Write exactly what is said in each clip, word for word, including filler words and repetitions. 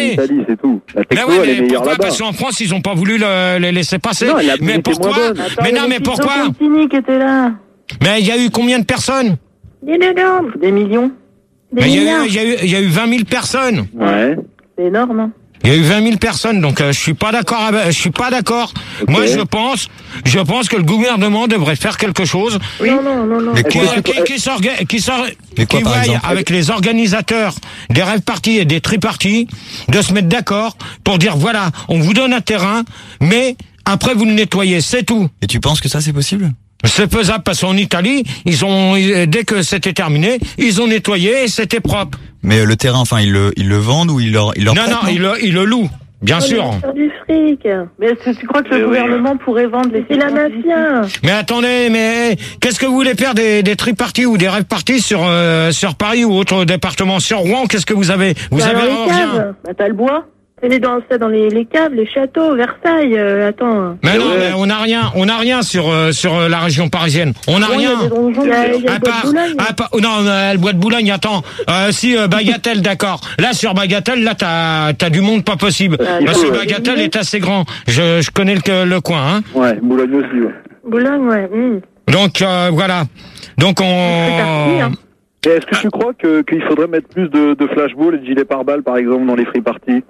en Italie, c'est tout. La techno, mais ouais, elle est mais meilleure pourquoi? là-bas. Parce qu'en France, ils ont pas voulu le, les laisser passer. Non, la mais musique est moins pourquoi? bonne. Mais non, mais pourquoi? Qui était là. Mais il y a eu combien de personnes? Des millions. Des millions. Des Mais il y, milliards. a eu- il y a eu, il y a eu vingt mille personnes. Ouais. C'est énorme, hein. Il y a eu vingt mille personnes, donc euh, je suis pas d'accord. Avec, je suis pas d'accord. Ok. Moi, je pense, je pense que le gouvernement devrait faire quelque chose. Oui. Non, non, non, non. Mais Qui, quoi? qui, qui, s'orga- qui, s'or- Mais quoi, qui par vaille exemple? avec les organisateurs des rêves parties et des triparties de se mettre d'accord pour dire voilà, on vous donne un terrain, mais après vous le nettoyez, c'est tout. Et tu penses que ça, c'est possible? C'est faisable parce qu'en Italie, ils ont dès que c'était terminé, ils ont nettoyé et c'était propre. Mais euh, le terrain, enfin, ils le, ils le vendent ou ils leur, ils leur Non, prêtent, non, ils le, ils le louent, bien Oh, sûr. mais faire du fric. Mais est-ce que tu crois que le Mais oui. gouvernement pourrait vendre les C'est la mafia. Mais attendez, mais qu'est-ce que vous voulez faire des, des triparties ou des rêves parties sur euh, sur Paris ou autre département? Sur Rouen, qu'est-ce que vous avez? Vous Bah, avez dans les rien. caves. Bah, t'as le bois. C'est dans, ça dans les, les caves, les châteaux, Versailles, euh, attends. Mais non, Ouais. mais on n'a rien, on n'a rien sur euh, sur euh, la région parisienne. On n'a Bon, il y a rien. des donjons, il y a, il y a À le bois de part, Boulogne. à part- non, euh, le bois de Boulogne, attends. Euh, si euh, Bagatelle, d'accord. Là, sur Bagatelle, là, t'as t'as du monde pas possible. Ah, Parce que ouais. Bagatelle est assez grand. Je je connais le le coin, hein. Ouais, Boulogne aussi, ouais. Boulogne, ouais. hum. Donc euh, voilà. Donc C'est parti, on. hein. Et est-ce que tu crois que qu'il faudrait mettre plus de, de flashballs et de gilets pare-balles, par exemple, dans les free parties?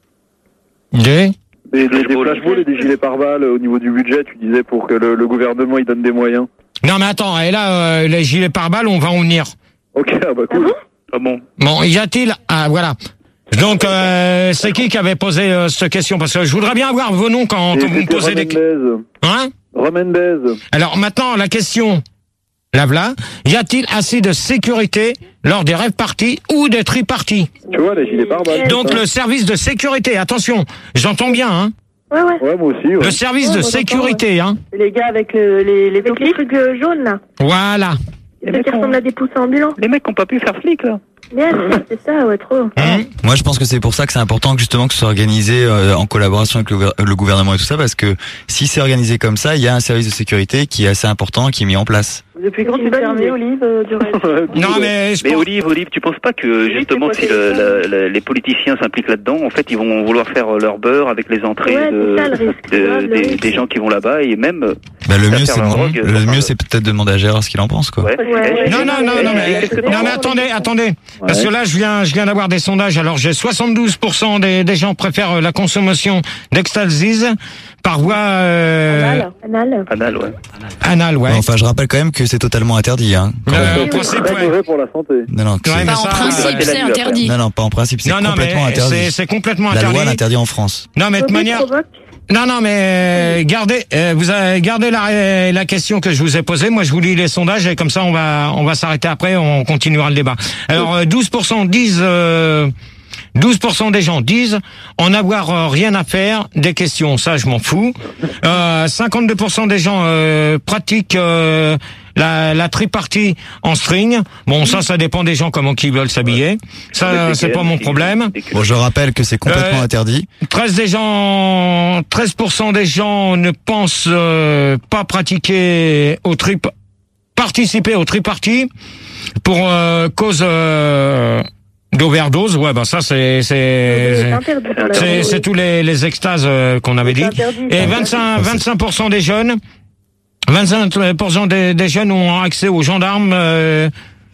Des- Des, des, des Flashballs. flashballs et des gilets pare-balles au niveau du budget, tu disais, pour que le, le gouvernement il donne des moyens. Non, mais attends. Et là, euh, les gilets pare-balles, on va en venir. Ok, ah bah cool. Ah bon? Bon, y a-t-il... Ah, voilà. Donc, euh, c'est qui qui avait posé euh, cette question? Parce que je voudrais bien avoir vos noms quand, Et quand vous me c'était posez des... Romendez. Hein? Romendez. Alors, maintenant, la question... Là, voilà. Y a-t-il assez de sécurité lors des rêves parties ou des triparties? Tu vois, les gilets pare-balles. Donc, c'est ça. le service de sécurité, attention, j'entends bien, hein. Ouais, ouais. Ouais, moi aussi, ouais. Le service Ouais, de on entend, sécurité, hein. Les gars avec le, les, les petits trucs euh, jaunes, là. Voilà. Les Ceux mecs qui ont- ressemblent à des poussins ambulants. Les mecs ont pas pu faire flic, là. Bien, c'est ça, ouais, trop. Hein? Moi, je pense que c'est pour ça que c'est important que, justement que ce soit organisé euh, en collaboration avec le, gouver- le gouvernement et tout ça, parce que si c'est organisé comme ça, il y a un service de sécurité qui est assez important, qui est mis en place. Depuis quand tu fermé, Olive, euh, du reste Non, mais je Mais pense... Olive, Olive, tu penses pas que justement c'est si pas le, ça. la- la- les politiciens s'impliquent là-dedans, en fait, ils vont vouloir faire leur beurre avec les entrées Ouais, de, c'est ça, le risque. de- Ouais, le des, risque. des gens qui vont là-bas et même. Bah, le Ça mieux, faire c'est leur de- drogue, le enfin, mieux, c'est peut-être de demander à Gérard ce qu'il en pense, quoi. Ouais. Ouais. Non, non, non, non, mais, Qu'est-ce que t'en non, mais penses? attendez, attendez. Parce que là, je viens, je viens d'avoir des sondages. Alors, j'ai soixante-douze pour cent des, des gens préfèrent euh, la consommation d'ecstasy par voie euh, Anal. Anal. Anal, ouais. anale, ouais. Ouais, enfin, je rappelle quand même que c'est totalement interdit, hein. quand Euh, même. en C'est principe, très ouais. mauvais pour la santé. Non, non, que Ouais, c'est- mais Pas en ça- principe, c'est c'est la nuit, interdit. non, non, pas en principe, c'est Non, non, complètement mais c'est, interdit. c'est complètement La interdit. loi l'interdit en France. Non, mais de toute Faut manière, provoque. non, non, mais euh, gardez, euh, vous avez gardé la, la question que je vous ai posée. Moi, je vous lis les sondages et comme ça, on va, on va s'arrêter après. On continuera le débat. Alors, euh, douze pour cent disent, euh, douze pour cent des gens disent en avoir euh, rien à faire des questions. Ça, je m'en fous. Euh, cinquante-deux pour cent des gens euh, pratiquent euh, la, la tripartie en string. Bon, ça, ça dépend des gens comment qu'ils veulent s'habiller. Ça, Avec c'est lesquels, pas mon des- problème. des culottes. Bon, je rappelle que c'est complètement Euh, interdit. treize des gens, treize pour cent des gens ne pensent euh, pas pratiquer au trip, participer au triparty pour euh, cause euh, d'overdose. Ouais, bah ça c'est c'est C'est interdit pour la c'est c'est tous les les extases euh, qu'on avait dit. C'est interdit, Et ça. vingt-cinq vingt-cinq pour cent des jeunes, vingt-cinq pour cent des, des jeunes ont accès aux gendarmes. Euh,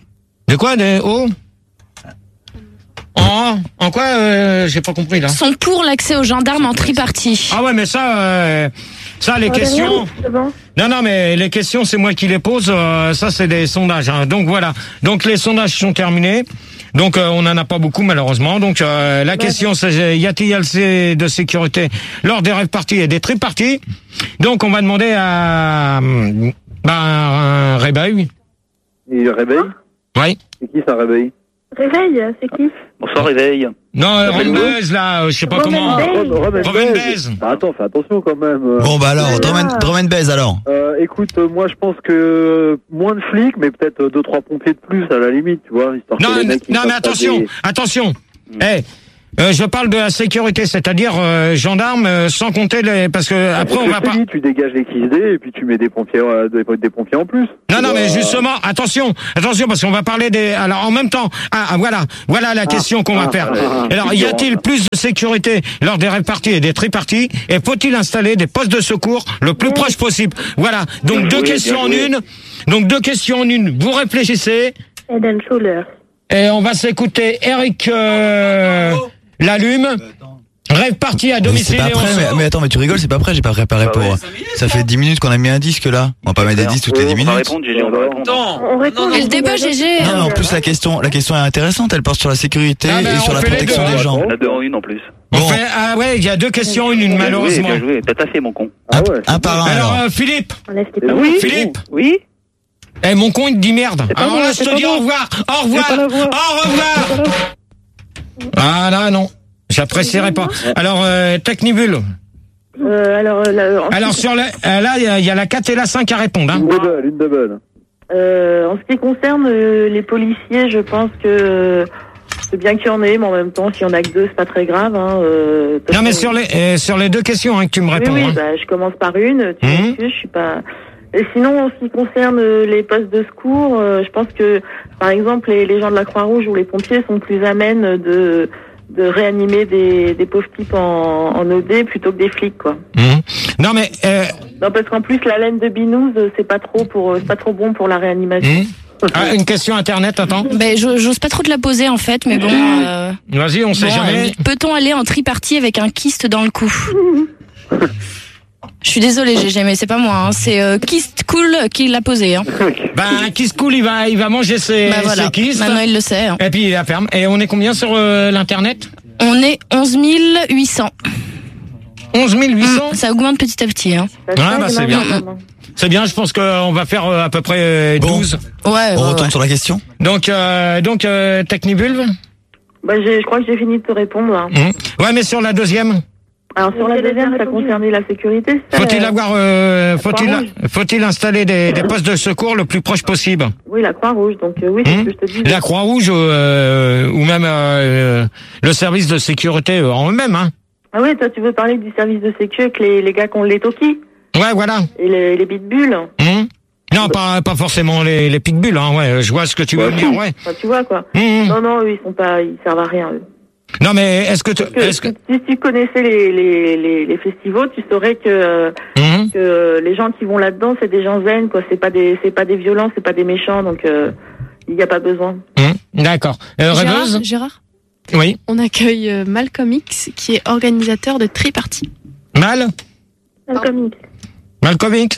de quoi des oh en en quoi euh, j'ai pas compris là. Sont pour l'accès aux gendarmes en tripartie. Ah ouais, mais ça, euh, ça les Oh, questions. derrière, c'est bon. Non, non, mais les questions, c'est moi qui les pose. euh, ça, c'est des sondages. Hein. Donc voilà. Donc les sondages sont terminés. Donc euh, on en a pas beaucoup malheureusement. Donc euh, la question, c'est y a-t-il assez de sécurité lors des rêves parties et des triparties? Donc on va demander à hum, bah, un réveil. Il réveille. Oui. C'est qui ça réveille? Réveil, c'est qui? Bonsoir, réveil. Non, euh, Appelle-le. Romez, là, euh, je sais pas Romain comment. Baise. Romendez. Romendez. Bah, attends, fais attention quand même. euh. Bon, bah alors, Voilà. drum and, drum and bass, alors. Euh, écoute, euh, moi je pense que euh, moins de flics, mais peut-être euh, deux trois pompiers de plus à la limite, tu vois, histoire Non, que les mecs ils non, mais fassent pas attention, des- attention. Eh, Euh, je parle de la sécurité, c'est-à-dire euh, gendarmes, euh, sans compter les... Parce que après, on Je va te pas... dis, tu dégages les X D et puis tu mets des pompiers, euh, des, des pompiers en plus. Non, non, Tu mais vois, justement, attention, attention, parce qu'on va parler des... Alors, en même temps, ah, ah, voilà, voilà la question qu'on va ah, faire. ah, ah, Alors, y a-t-il plus de sécurité lors des réparties et des triparties? Et faut-il installer des postes de secours le plus proche possible? Voilà, donc Bien deux joué, questions en bien joué. une. Donc, deux questions en une. Vous réfléchissez. Head and Shoulders. Et on va s'écouter Eric euh, Lalume. Rêve parti à Mais domicile. c'est pas et on prêt, mais, sort. mais attends, mais tu rigoles, c'est pas prêt, j'ai pas préparé Ah pour. ouais. Ça fait dix minutes qu'on a mis un disque là. On va pas mettre des disques toutes les dix On va minutes. répondre, Gégé, on va répondre. Attends. On répond. non, Et le débat, G G. Non, mais en plus la question, la question est intéressante. Elle porte sur la sécurité Ah, ben, et sur on la fait les protection deux, des hein. gens. On a deux en une en plus. On Bon, fait- ah ouais, il y a deux questions en une, Bien malheureusement. joué, bien joué. T'as taffé, mon con. Ah ouais. un par un Alors, alors. euh, Philippe. On laisse les Eh pas. oui. Philippe. Oui. Eh, mon con, il te dit merde. pas Alors moi, là, je c'est te pas dis moi. au revoir. Au revoir. pas la voix. Au revoir. Ah là, non. J'apprécierais pas. Alors, euh, Technibule. Euh, alors, euh, la- en, Alors, sur la, euh, là, il y a- il y, a la quatre et la cinq à répondre. Hein. Une double, une double. euh, en ce qui concerne euh, les policiers, je pense que euh, c'est bien qu'il y en ait, mais en même temps, s'il y en a que deux, c'est pas très grave. Hein, euh, parce Non, mais que- sur les, euh, sur les deux questions hein, que tu me Oui, réponds. oui, hein. bah, je commence par une. Tu Mhm. m'excuses, je suis pas. Et sinon, en ce qui concerne euh, les postes de secours, euh, je pense que, par exemple, les, les gens de la Croix-Rouge ou les pompiers sont plus amènes de de réanimer des, des pauvres types en, en O D plutôt que des flics, quoi. Mhm. Non, mais... Euh, Non, parce qu'en plus, la laine de binouze, euh, c'est pas trop pour, euh, c'est pas trop bon pour la réanimation. mhm. Ah, une question internet, attends. Ben, je- j'ose pas trop te la poser en fait, mais bon. Euh, Vas-y, on sait bon, jamais. euh, peut-on aller en tripartie avec un kyste dans le cou? Je suis désolée, G G, mais c'est pas moi. Hein. C'est euh, Kyste Cool qui l'a posé. Hein. Ben, un kiss cool, il va, il va manger ses, Bah voilà. ses kisses. Maintenant, il le sait. Hein. Et puis, il la ferme. Et on est combien sur euh, l'internet? On est onze mille huit cents. onze mille huit cents. Mmh, ça augmente petit à petit. Hein. Ça Ah, se bah, fait, c'est les bien. mamans. C'est bien, je pense qu'on va faire euh, à peu près euh, Bon. douze. Ouais, ouais, On ouais. retourne sur la question. Donc, euh, donc euh, Technibulve. Bah, j'ai- je crois que j'ai fini de te répondre. Là. Mhm. Ouais, mais sur la deuxième, Alors, sur la J'ai déjà deuxième, ça répondu. concernait la sécurité. ça, faut-il euh, avoir, euh, faut-il, Croix-Rouge. faut-il installer des, des postes de secours le plus proche possible? Oui, la Croix-Rouge. Donc, euh, oui, c'est Mhm. ce que je te dis. La Croix-Rouge euh, ou même euh, le service de sécurité euh, en eux-mêmes, hein. Ah oui, toi, tu veux parler du service de sécu avec les, les gars qui ont les toki Ouais, voilà. et les, les pitbulls. Mhm. Non, pas, pas forcément les, les pitbulls, hein. Ouais, je vois ce que tu veux Ouais. me dire, ouais. Enfin, tu vois, quoi. Mhm. Non, non, eux, ils sont pas, ils servent à rien, eux. Non, mais est-ce que, tu- Que, est-ce que, Si tu connaissais les, les, les, les festivals, tu saurais que, euh, Mhm. que les gens qui vont là-dedans, c'est des gens zen, quoi. C'est pas des, c'est pas des violents, c'est pas des méchants, donc euh, il n'y a pas besoin. Mhm. D'accord. Euh, Rêveuse? Gérard, Gérard, Oui. on accueille euh, Malcolm X qui est organisateur de tripartie. Mal? Malcolm X. Malcolm X?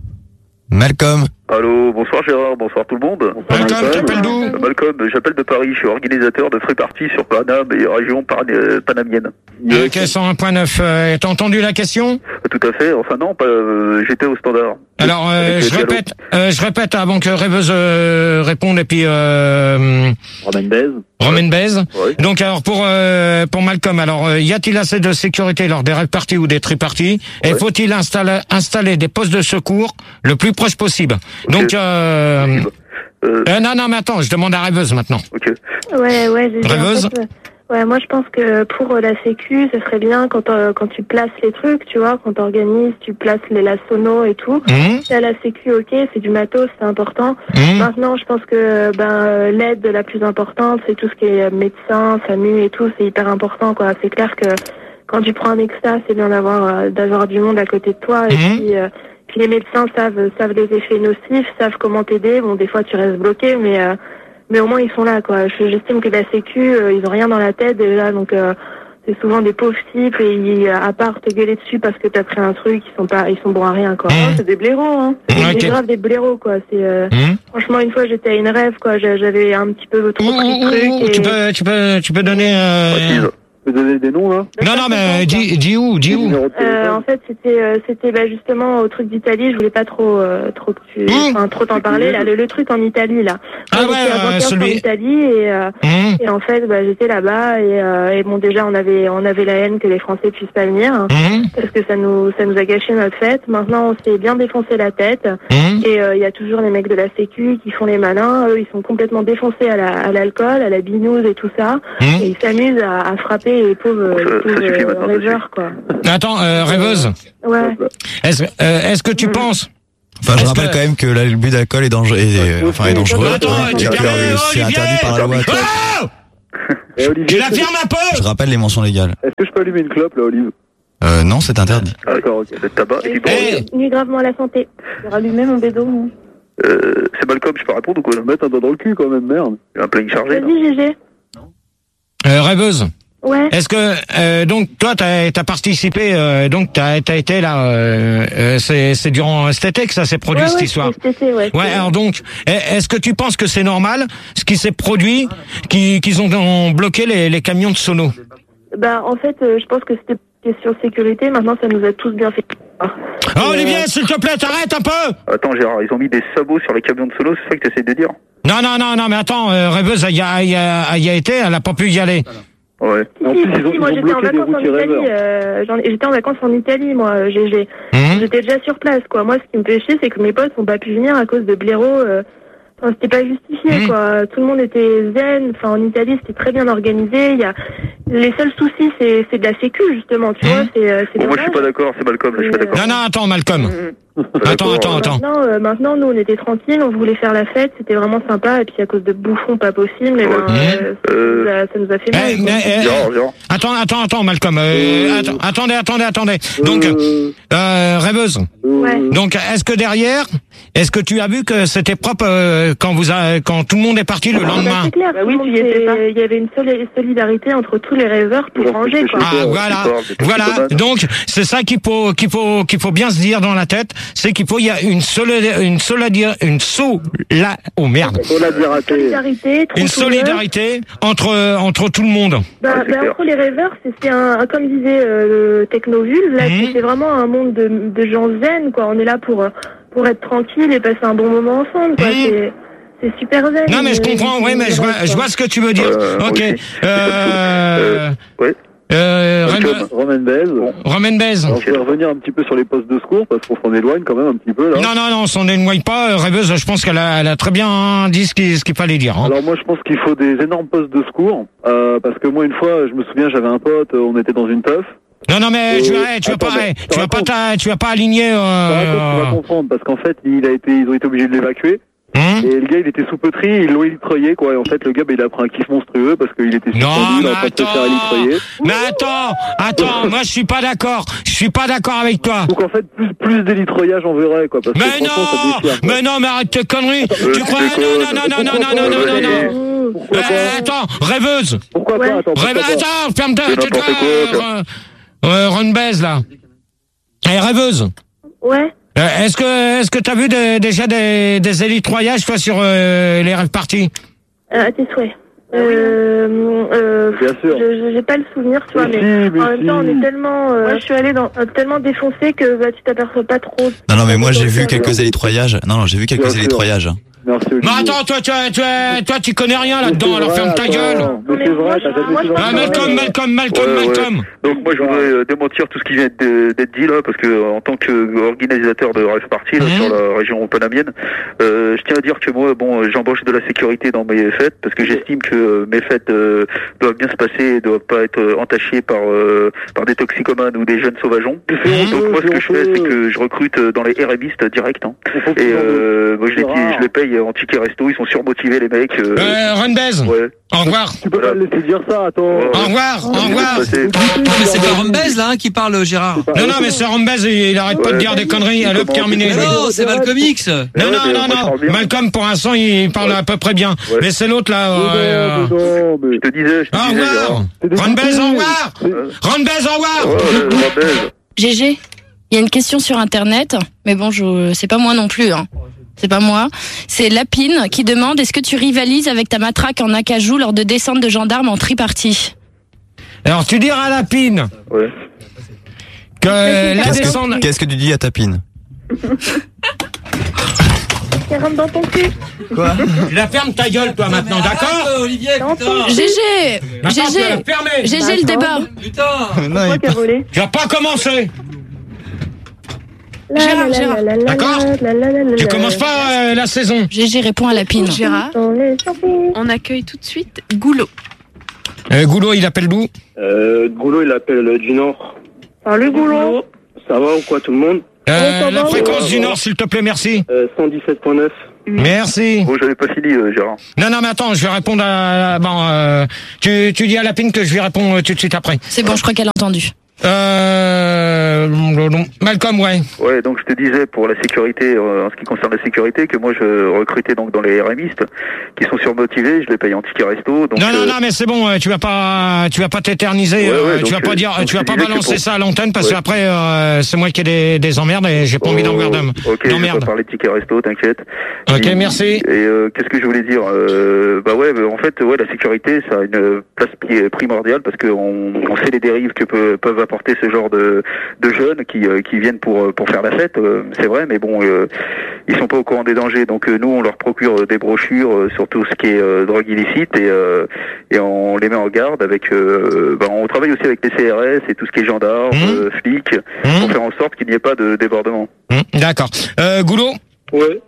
Malcolm. Allô, bonsoir Gérard, bonsoir tout le monde. Malcolm, t'appelles d'où? Euh, Malcolm, j'appelle de Paris, je suis organisateur de free party sur Paname et région par- euh, panamienne. Ok, cent un point neuf. Euh, t'as entendu la question? Tout à fait, enfin non, pas, euh, j'étais au standard. Alors, euh, Avec je le dialogue. répète, euh, je répète avant que Rêveuse euh, réponde et puis euh, Romain Baise. Romain Baise. Ouais. Donc, alors pour euh, pour Malcolm, alors euh, y a-t-il assez de sécurité lors des réparties ou des triparties? Et Ouais. faut-il installer installer des postes de secours le plus proche possible? Donc, euh, Euh, euh, non, non, mais attends, je demande à Rêveuse maintenant. ok. Ouais, ouais, j'ai Rêveuse en fait, euh, ouais, moi je pense que pour euh, la sécu, ce serait bien quand euh, quand tu places les trucs, tu vois, quand t'organises, tu places les la sono et tout. Hum, Là, la sécu, ok, c'est du matos, c'est important. hum, Maintenant, je pense que ben euh, l'aide la plus importante, c'est tout ce qui est euh, médecin, SAMU et tout, c'est hyper important, quoi. C'est clair que quand tu prends un extra, c'est bien d'avoir euh, d'avoir du monde à côté de toi. Et Mhm. puis, euh, puis les médecins savent savent les effets nocifs, savent comment t'aider. Bon, des fois tu restes bloqué, mais euh, mais au moins ils sont là, quoi. Je- J'estime que la sécu, euh, ils ont rien dans la tête déjà, donc euh, c'est souvent des pauvres types et ils, à part te gueuler dessus parce que t'as pris un truc, ils sont pas, ils sont bons à rien, quoi. Mhm. C'est des blaireaux, hein. C'est Ok. des graves des blaireaux, quoi. C'est euh, hum. franchement une fois j'étais à une rêve, quoi. J'a- J'avais un petit peu trop pris de trucs. Tu Et... peux, tu peux, tu peux donner. Euh... Précise. Tu peux donner des noms, là? Non, non, mais euh, dis, dis où, dis Des où. numéros de Euh, téléphone. en fait, c'était euh, c'était bah, justement au truc d'Italie. Je voulais pas trop euh, trop que tu, Mmh. enfin trop t'en parler là. Le, le truc en Italie là. Ah Moi, ouais, j'étais euh, avant-hier celui- en Italie et euh, Hum, et en fait bah, j'étais là-bas et, euh, et bon déjà on avait on avait la haine que les Français puissent pas venir hein, hum, parce que ça nous ça nous a gâché notre fête. Maintenant on s'est bien défoncé la tête hum. et euh, il y a toujours les mecs de la Sécu qui font les malins. Eux ils sont complètement défoncés à la à l'alcool, à la binouse et tout ça Hum. et ils s'amusent à, à frapper les pauvres, Ça- les ça pauvres suffit euh, maintenant, rêveurs, quoi. Attends, euh, rêveuse, Ouais. est-ce euh, est-ce que tu penses Enfin, je Est-ce rappelle que- quand même que l'abus d'alcool est dangereux, et, euh, enfin, est dangereux. Attends, et tu que, permets, euh, c'est Olivier interdit par la loi. Oh Et Olivier, Tu la est-ce que- fermes un peu Je rappelle les mentions légales. Est-ce que je peux allumer une clope, là, Olive? Euh, non, c'est interdit. Ah, D'accord, ok. Le tabac, et puis bon, Eh, Nuit gravement à la santé. J'ai rallumé mon bédo, moi. euh, c'est Malcolm, je peux répondre ou quoi? Mettre un doigt dans le cul, quand même, merde. Il y a un planning chargé. là. Vas-y, G G. euh, rêveuse, Ouais. est-ce que euh, donc toi t'as as participé, euh, donc t'as as été là, euh, euh, c'est c'est durant cet été que ça s'est produit ouais, cette ouais, histoire. c'est cet été, ouais. Ouais, alors donc, est-ce que tu penses que c'est normal ce qui s'est produit, qui- qu'ils ont, ont bloqué les, les camions de sono? Bah, en fait, euh, je pense que c'était question sécurité. Maintenant, ça nous a tous bien fait. Oh, Olivier, s'il te plaît, t'arrêtes un peu. Attends, Gérard, ils ont mis des sabots sur les camions de solo, c'est ça que tu essaies de dire? Non, non, non, non, mais attends, euh, Rêveuse, elle y a, elle y a, elle y a été, elle a pas pu y aller. Ouais. En Si, plus, si, ils ont, si, ils moi ont j'étais en bloqué des vacances en routiers Italie. rêveurs. Euh, j'en ai- j'étais en vacances en Italie, moi, G G. Hum J'étais déjà sur place, quoi. Moi, ce qui me fait chier, c'est que mes potes n'ont pas pu venir à cause de blaireaux. Euh, enfin, c'était pas justifié, Mmh. quoi. Tout le monde était zen. Enfin, en Italie, c'était très bien organisé. Il y a les seuls soucis, c'est c'est de la sécu, justement. Tu Mmh. vois, c'est euh, c'est Bon, moi, je dommage. suis pas d'accord, c'est Malcolm, là, je suis pas Euh, d'accord. Non, non, attends, Malcolm. Pas Attends, d'accord, attends, euh, attends. Maintenant, euh, maintenant, nous, on était tranquilles, on voulait faire la fête, c'était vraiment sympa. Et puis, à cause de bouffons pas possible, et ben, Ouais. euh, ça, Euh, nous a, ça nous a fait Eh, mal. quoi. mais, eh, Gérard, Gérard. attends, attends, attends, Malcolm. Euh, Euh. attends, attendez, attendez, attendez. Donc, Euh, euh, Rêveuse. euh, Ouais. Donc, est-ce que derrière, est-ce que tu as vu que c'était propre euh, quand vous a, quand tout le monde est parti le Bah, lendemain? c'est clair, Bah tout oui, le monde tu y étais s'est- pas. il y avait une soli- solidarité entre tous les rêveurs pour Genre, ranger, c'est quoi. chez Ah, toi, voilà, tu parles de voilà. toxicomane. Donc, c'est ça qu'il faut, qu'il faut, qu'il faut bien se dire dans la tête, c'est qu'il faut, il y a une solide, une solide, une so, la, oh merde, on l'a bien raté. Solidarité, trop une sourire. solidarité entre, entre tout le monde. Bah, Ouais, c'est bah, clair. entre les rêveurs, c'est c'est un, un- comme disait euh, le Technovule, là, Mhm. c'est vraiment un monde de, de gens zen, quoi. On est là pour, euh, pour être tranquille et passer un bon moment ensemble, quoi. Mhm. C'est, c'est super zen. Non, mais je euh, comprends, oui, mais je vois, je vois ce que tu veux dire. Euh, moi Ok. aussi. Euh, Ouais. euh, Malcolm. Ren- Romain Baise. Romain Baise. Alors, je vais revenir un petit peu sur les postes de secours parce qu'on s'en éloigne quand même un petit peu là. Non, non, non, on s'en éloigne pas. Euh, Rêveuse, je pense qu'elle a, elle a très bien dit ce qu'il, ce qu'il fallait dire. Hein. Alors moi je pense qu'il faut des énormes postes de secours euh, parce que moi une fois je me souviens j'avais un pote, euh, on était dans une teuf. Non, non, mais Euh, tu vas, tu vas pas, attends, mais tu vas je te pas, raconte. t'a- tu vas pas aligner. Je te raconte, tu vas Euh... comprendre parce qu'en fait il a été, ils ont été obligés de l'évacuer hein et le gars il était sous poterie, ils l'ont élitroyé quoi et en fait le gars bah, il a pris un kiff monstrueux parce qu'il était Non, suspendu, il est en mais train de se faire attends. élitroyer. Mais attends, attends, moi je suis pas d'accord. Je suis pas d'accord avec toi. Donc en fait plus plus d'élitroyage en verrait quoi parce que Mais franchement ça non, déchire. quoi. mais non, mais arrête tes conneries. Euh, Tu crois? c'est Non, quoi, non, non, non, non, non, non, non, non, non. Mmh. Pourquoi Euh, pas attends, rêveuse. Pourquoi Ouais. pas Attends, pourquoi Rêve, pas attends, ferme ta, C'est tais-toi, n'importe quoi, ça. euh, euh, Ron Baise, là. Et rêveuse. Ouais. Euh, est-ce que, est-ce que t'as vu des- déjà des, des élitroyages, toi, sur euh, les rêves parties? Euh, à tes souhaits. Euh, euh, Bien sûr. je- je- J'ai pas le souvenir, tu vois, Mais mais, si, mais en même temps, on si. est tellement. Euh, Moi, je suis allée dans, euh, tellement défoncée que bah, tu t'aperçois pas trop. Non, non, mais moi j'ai vu quelques élitroyages. Non, non, j'ai vu Bien quelques sûr. élitroyages. Merci Olivier. Mais attends, toi, toi, toi, toi, tu connais rien Mais là-dedans, c'est alors vrai, ferme ta attends. gueule. Mais Mais c'est moi, vrai, je- t'as jamais moi, été je dans Ah, le Malcolm, travail. Malcolm, Malcolm, Ouais, ouais. Malcolm. Donc moi je voudrais euh, démentir tout ce qui vient de- d'être dit là parce que euh, en tant qu'organisateur de Rêve Party là, Mhm. sur la région panamienne, euh, je tiens à dire que moi bon euh, j'embauche de la sécurité dans mes fêtes parce que j'estime que euh, mes fêtes euh, doivent bien se passer et doivent pas être euh, entachées par euh, par des toxicomanes ou des jeunes sauvageons. C'est Donc honteux, moi ce c'est que je fais c'est honteux. que je recrute euh, dans les RMistes direct hein. Il faut Et qu'ils en euh, moi je les, C'est rare. je les paye en ticket resto, ils sont surmotivés les mecs. euh, Euh, Ron Baise, ouais. au revoir. Tu peux pas le laisser dire ça, attends. Ouais. Au revoir, au revoir. C'est- Mais c'est pas Rambez là hein, qui parle, Gérard. Non, non, mais c'est Ron Baise, il, il arrête pas de Ouais. dire des conneries. Allez, hop, Comment- terminé. Mais non, c'est Malcolm X. Non, Ouais, non, mais non, moi, je non. parle bien. Malcolm, pour l'instant, il parle à peu près bien. Ouais. Mais c'est l'autre, là. Mais non, euh, mais non, mais- Je te disais, je te Au disais. revoir. Gérard. C'est des Ron Baise, au bouteilles. revoir. C'est- Ron Baise, au revoir. Ouais, ouais, Rambez. G G, il y a une question sur Internet, mais bon, je, c'est pas moi non plus. Hein. C'est pas moi. C'est Lapine qui demande est-ce que tu rivalises avec ta matraque en acajou lors de descente de gendarmes en tripartie? Alors, tu diras à Lapine Ouais. que la Qu'est-ce descente... que, qu'est-ce que tu dis à Tapine? Qui rentre dans ton cul. Quoi? Tu la fermes ta gueule, toi, maintenant, d'accord? Arrête, Olivier, putain. G G, Attends, tu vas G G, la fermer. G G le débat. Putain. Non, Toi il qui as volé. Tu vas pas commencer. La, Gérard, la, la, Gérard. la, la, la, D'accord. la, la, la, la, Tu la. commences pas euh, la saison. G G répond à Lapine. Gérard, Dans les surprises. on accueille tout de suite Goulot. Euh, Goulot, il appelle d'où? Euh, Goulot, il appelle euh, du Nord. Salut, Goulot. Ça va ou quoi, tout le monde? euh, La fréquence ouais. du Nord, s'il te plaît, merci. euh, cent dix-sept point neuf. Merci. Bon, j'avais pas fini, euh, Gérard. Non, non, mais attends, je vais répondre à... Bon, euh, tu, tu dis à Lapine que je vais répondre tout de suite après. C'est bon, je crois qu'elle a entendu. Euh... Malcolm, ouais. Ouais, donc je te disais pour la sécurité, euh, en ce qui concerne la sécurité, que moi je recrutais donc dans les RMistes qui sont surmotivés, je les paye en ticket resto. Donc, non, non, euh, non, mais c'est bon, euh, tu vas pas, tu vas pas t'éterniser, Ouais, ouais, euh, donc, tu vas pas euh, dire, donc tu vas je pas disais que balancer pour- ça à l'antenne parce Ouais. qu'après euh, c'est moi qui ai des, des emmerdes et j'ai pas envie d'emmerder. Ok, je vais d'emmerde. pas parler de ticket resto, t'inquiète. Ok, Et- merci. Et euh, qu'est-ce que je voulais dire euh, Bah ouais, bah, en fait, ouais, la sécurité, ça a une place pri- primordiale parce que on, on sait les dérives que peut, peuvent apporter ce genre de, de jeunes qui, euh, qui viennent pour pour faire la fête. euh, c'est vrai, mais bon, euh, ils sont pas au courant des dangers. Donc euh, nous, on leur procure euh, des brochures euh, sur tout ce qui est euh, drogue illicite et euh, et on les met en garde avec. Euh, bah, on travaille aussi avec les C R S et tout ce qui est gendarmes, Mmh. euh, flics, Mmh. pour faire en sorte qu'il n'y ait pas de débordement. Hum, D'accord. Euh, Goulot. Ouais.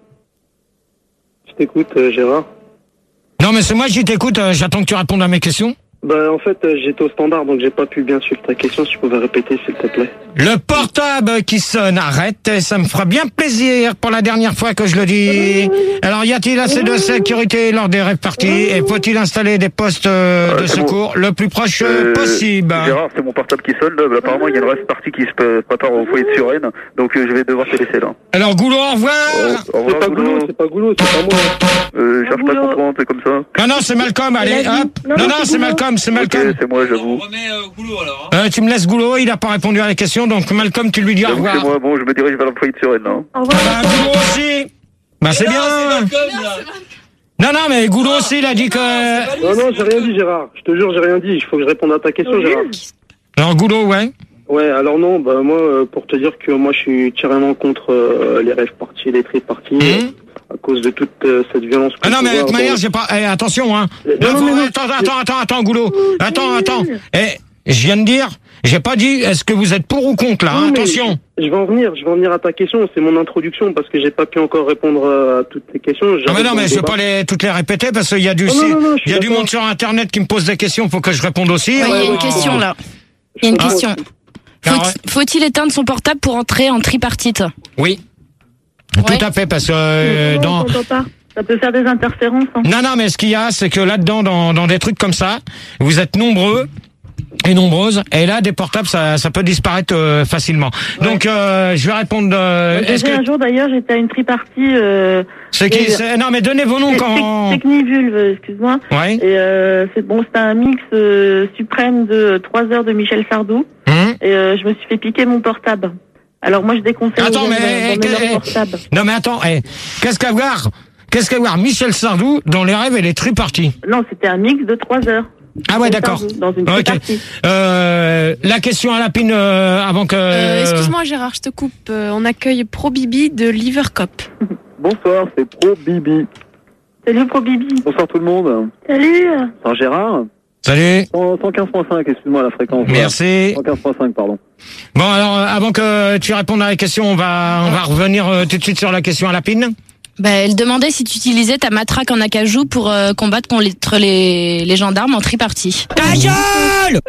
Je t'écoute, euh, Gérard. Non, mais c'est moi qui t'écoute. euh, J'attends que tu répondes à mes questions. Bah, en fait, euh, j'étais au standard, donc j'ai pas pu bien suivre ta question. Si tu pouvais répéter, s'il te plaît. Le portable qui sonne, arrête, et ça me fera bien plaisir pour la dernière fois que je le dis. Alors, y a-t-il assez de sécurité lors des rêves parties et faut-il installer des postes euh, Euh, de c'est secours le plus proche Euh, possible? Gérard, c'est mon portable qui sonne. Là. Bah, apparemment, il y a une rêve partie qui se pré- prépare au foyer de Suresnes, donc euh, je vais devoir te laisser là. Alors, Goulot, au revoir. Au, au C'est revoir, pas Goulot, c'est pas Goulot, c'est pas moi. Euh, cherche pas à Goulot. comprendre, c'est comme ça. Non, non, c'est Malcolm, allez, Il a dit- hop. Non, Non, non, non, c'est c'est Goulot. Malcolm, c'est Ok, Malcolm. c'est moi, On j'avoue. remet euh, Goulot alors. Hein. Euh, tu me laisses Goulot, il a pas répondu à la question, donc Malcolm, tu lui dis au J'avoue que revoir. c'est moi. Bon, je me dirige vers le foyer de Suresnes. Hein. Au revoir. Ah, Goulot aussi. Bah, c'est Là, bien. C'est Malcolm là. Non, non, mais Goulot aussi, il a dit que... Non, non, j'ai rien dit, Gérard. Je te jure, j'ai rien dit. Il faut que je réponde à ta question, Oui. Gérard. Alors, Goulot, ouais. Ouais, alors non, bah moi, euh, pour te dire que moi, je suis carrément contre euh, les rêves parties, les trip parties, Hum. à cause de toute euh, cette violence. Ah qu'on non, mais peut de toute voir manière, dans- j'ai pas... Eh, attention, hein. Non, Là, non, faut- mais non, attends, attends, attends, attends, Goulot. Attends, attends. Eh, je viens de dire, j'ai pas dit, est-ce que vous êtes pour ou contre, là, hein, Non, mais attention. Je vais en venir, je vais en venir à ta question. C'est mon introduction parce que j'ai pas pu encore répondre euh, à toutes tes questions. Non, mais J'arrive non, dans mais le je vais débat. pas les, toutes les répéter parce qu'il y a du, Non, si- non, non, non, je suis il y a du d'accord. monde sur Internet qui me pose des questions, faut que je réponde aussi. Ouais, il y a Euh, une question là. Il y a une Ah, question. Ah, Faut- ouais. Faut-il éteindre son portable pour entrer en tripartite? Oui. Ouais. Tout à fait, parce que euh, Non, dans... on t'entend pas. Ça peut faire des interférences. Hein. Non, non, mais ce qu'il y a, c'est que là-dedans, dans, dans des trucs comme ça, vous êtes nombreux et nombreuses, et là, des portables, ça, ça peut disparaître euh, facilement. Donc, euh, je vais répondre. Euh, est-ce Déjà, que un jour, d'ailleurs, j'étais à une tripartie. Euh, c'est qui et- c'est- Non, mais donnez vos noms quand. tec- Technivulve, excuse-moi. Ouais. Et euh, c'est bon, c'était un mix euh, suprême de trois heures de Michel Sardou. Hum. Et euh, je me suis fait piquer mon portable. Alors moi, je déconseille Attends, aux gens mais, d'emmener eh, leur portable. Non, mais attends, eh, qu'est-ce qu'à voir Qu'est-ce qu'à voir Michel Sardou dans les rêves et les triparties. Non, c'était un mix de trois heures. Ah ouais, Michel d'accord. Sardou, Dans une Ok. tripartie. Euh, la question à Lapine euh, avant que. Euh, Excuse-moi Gérard, je te coupe. Euh, on accueille Pro Bibi de Livercop. Bonsoir, c'est Pro Bibi. Salut Pro Bibi. Bonsoir tout le monde. Salut. Bonsoir Gérard. Salut. cent quinze point cinq, excuse-moi la fréquence. Merci. cent quinze point cinq, pardon. Bon, alors, euh, avant que tu répondes à la question, on va, on va revenir euh, tout de suite sur la question à Lapine. Bah, elle demandait si tu utilisais ta matraque en acajou pour euh, combattre contre les, les gendarmes en tripartie. Ta gueule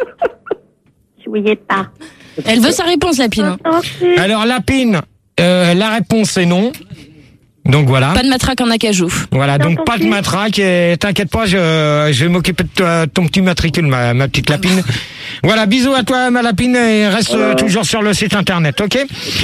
Jouiez pas. Elle veut sa réponse, Lapine. Attention. Alors, Lapine, euh, la réponse est non. Donc voilà. Pas de matraque en acajou. Voilà, donc T'entends pas de plus matraque et t'inquiète pas, je, je vais m'occuper de toi- ton petit matricule, ma, ma petite lapine. Voilà, bisous à toi, ma lapine, et reste Voilà. euh, toujours sur le site internet, ok? Ok.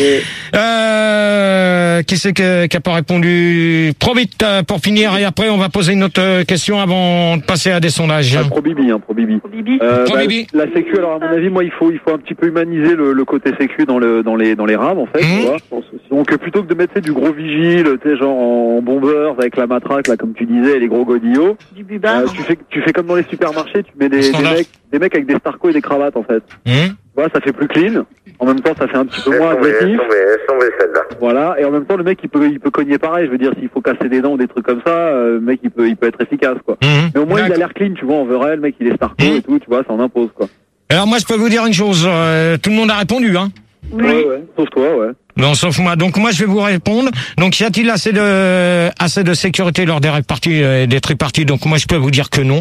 Euh, qui c'est que- qui a pas répondu? Trop vite euh, pour finir, et après on va poser une autre euh, question avant de passer à des sondages. Ah, Pro Bibi, hein, Pro Bibi. Pro Bibi. Euh, Pro Bibi. La sécu, alors à mon avis, moi, il faut, il faut un petit peu humaniser le, le côté sécu dans le, dans les, dans les rames, en fait. Mmh. Tu vois, je pense. Donc euh, plutôt que de mettre tu sais, du gros vigile, tu sais, genre en bombeur avec la matraque, là, comme tu disais, et les gros godillots. Du bubard. Euh, tu fais, tu fais comme dans les supermarchés, tu mets des, des Standard. mecs, des mecs avec des starcos et des cravates, en fait. Hum. Tu vois, ça fait plus clean. En même temps, ça fait un petit peu moins agressif. Voilà. Et en même temps, le mec, il peut, il peut cogner pareil. Je veux dire, s'il faut casser des dents ou des trucs comme ça, euh, le mec, il peut, il peut être efficace, quoi. Hum. Mais au moins, il a D'accord. l'air clean, tu vois, en vrai, le mec, il est starco Mmh. et tout, tu vois, ça en impose, quoi. Alors moi je peux vous dire une chose, euh, tout le monde a répondu, hein. Oui. Ouais, ouais. Sauf toi, ouais. Non, sauf moi. Donc moi je vais vous répondre. Donc y a-t-il assez de assez de sécurité lors des réparties et des triparties? Donc moi je peux vous dire que non.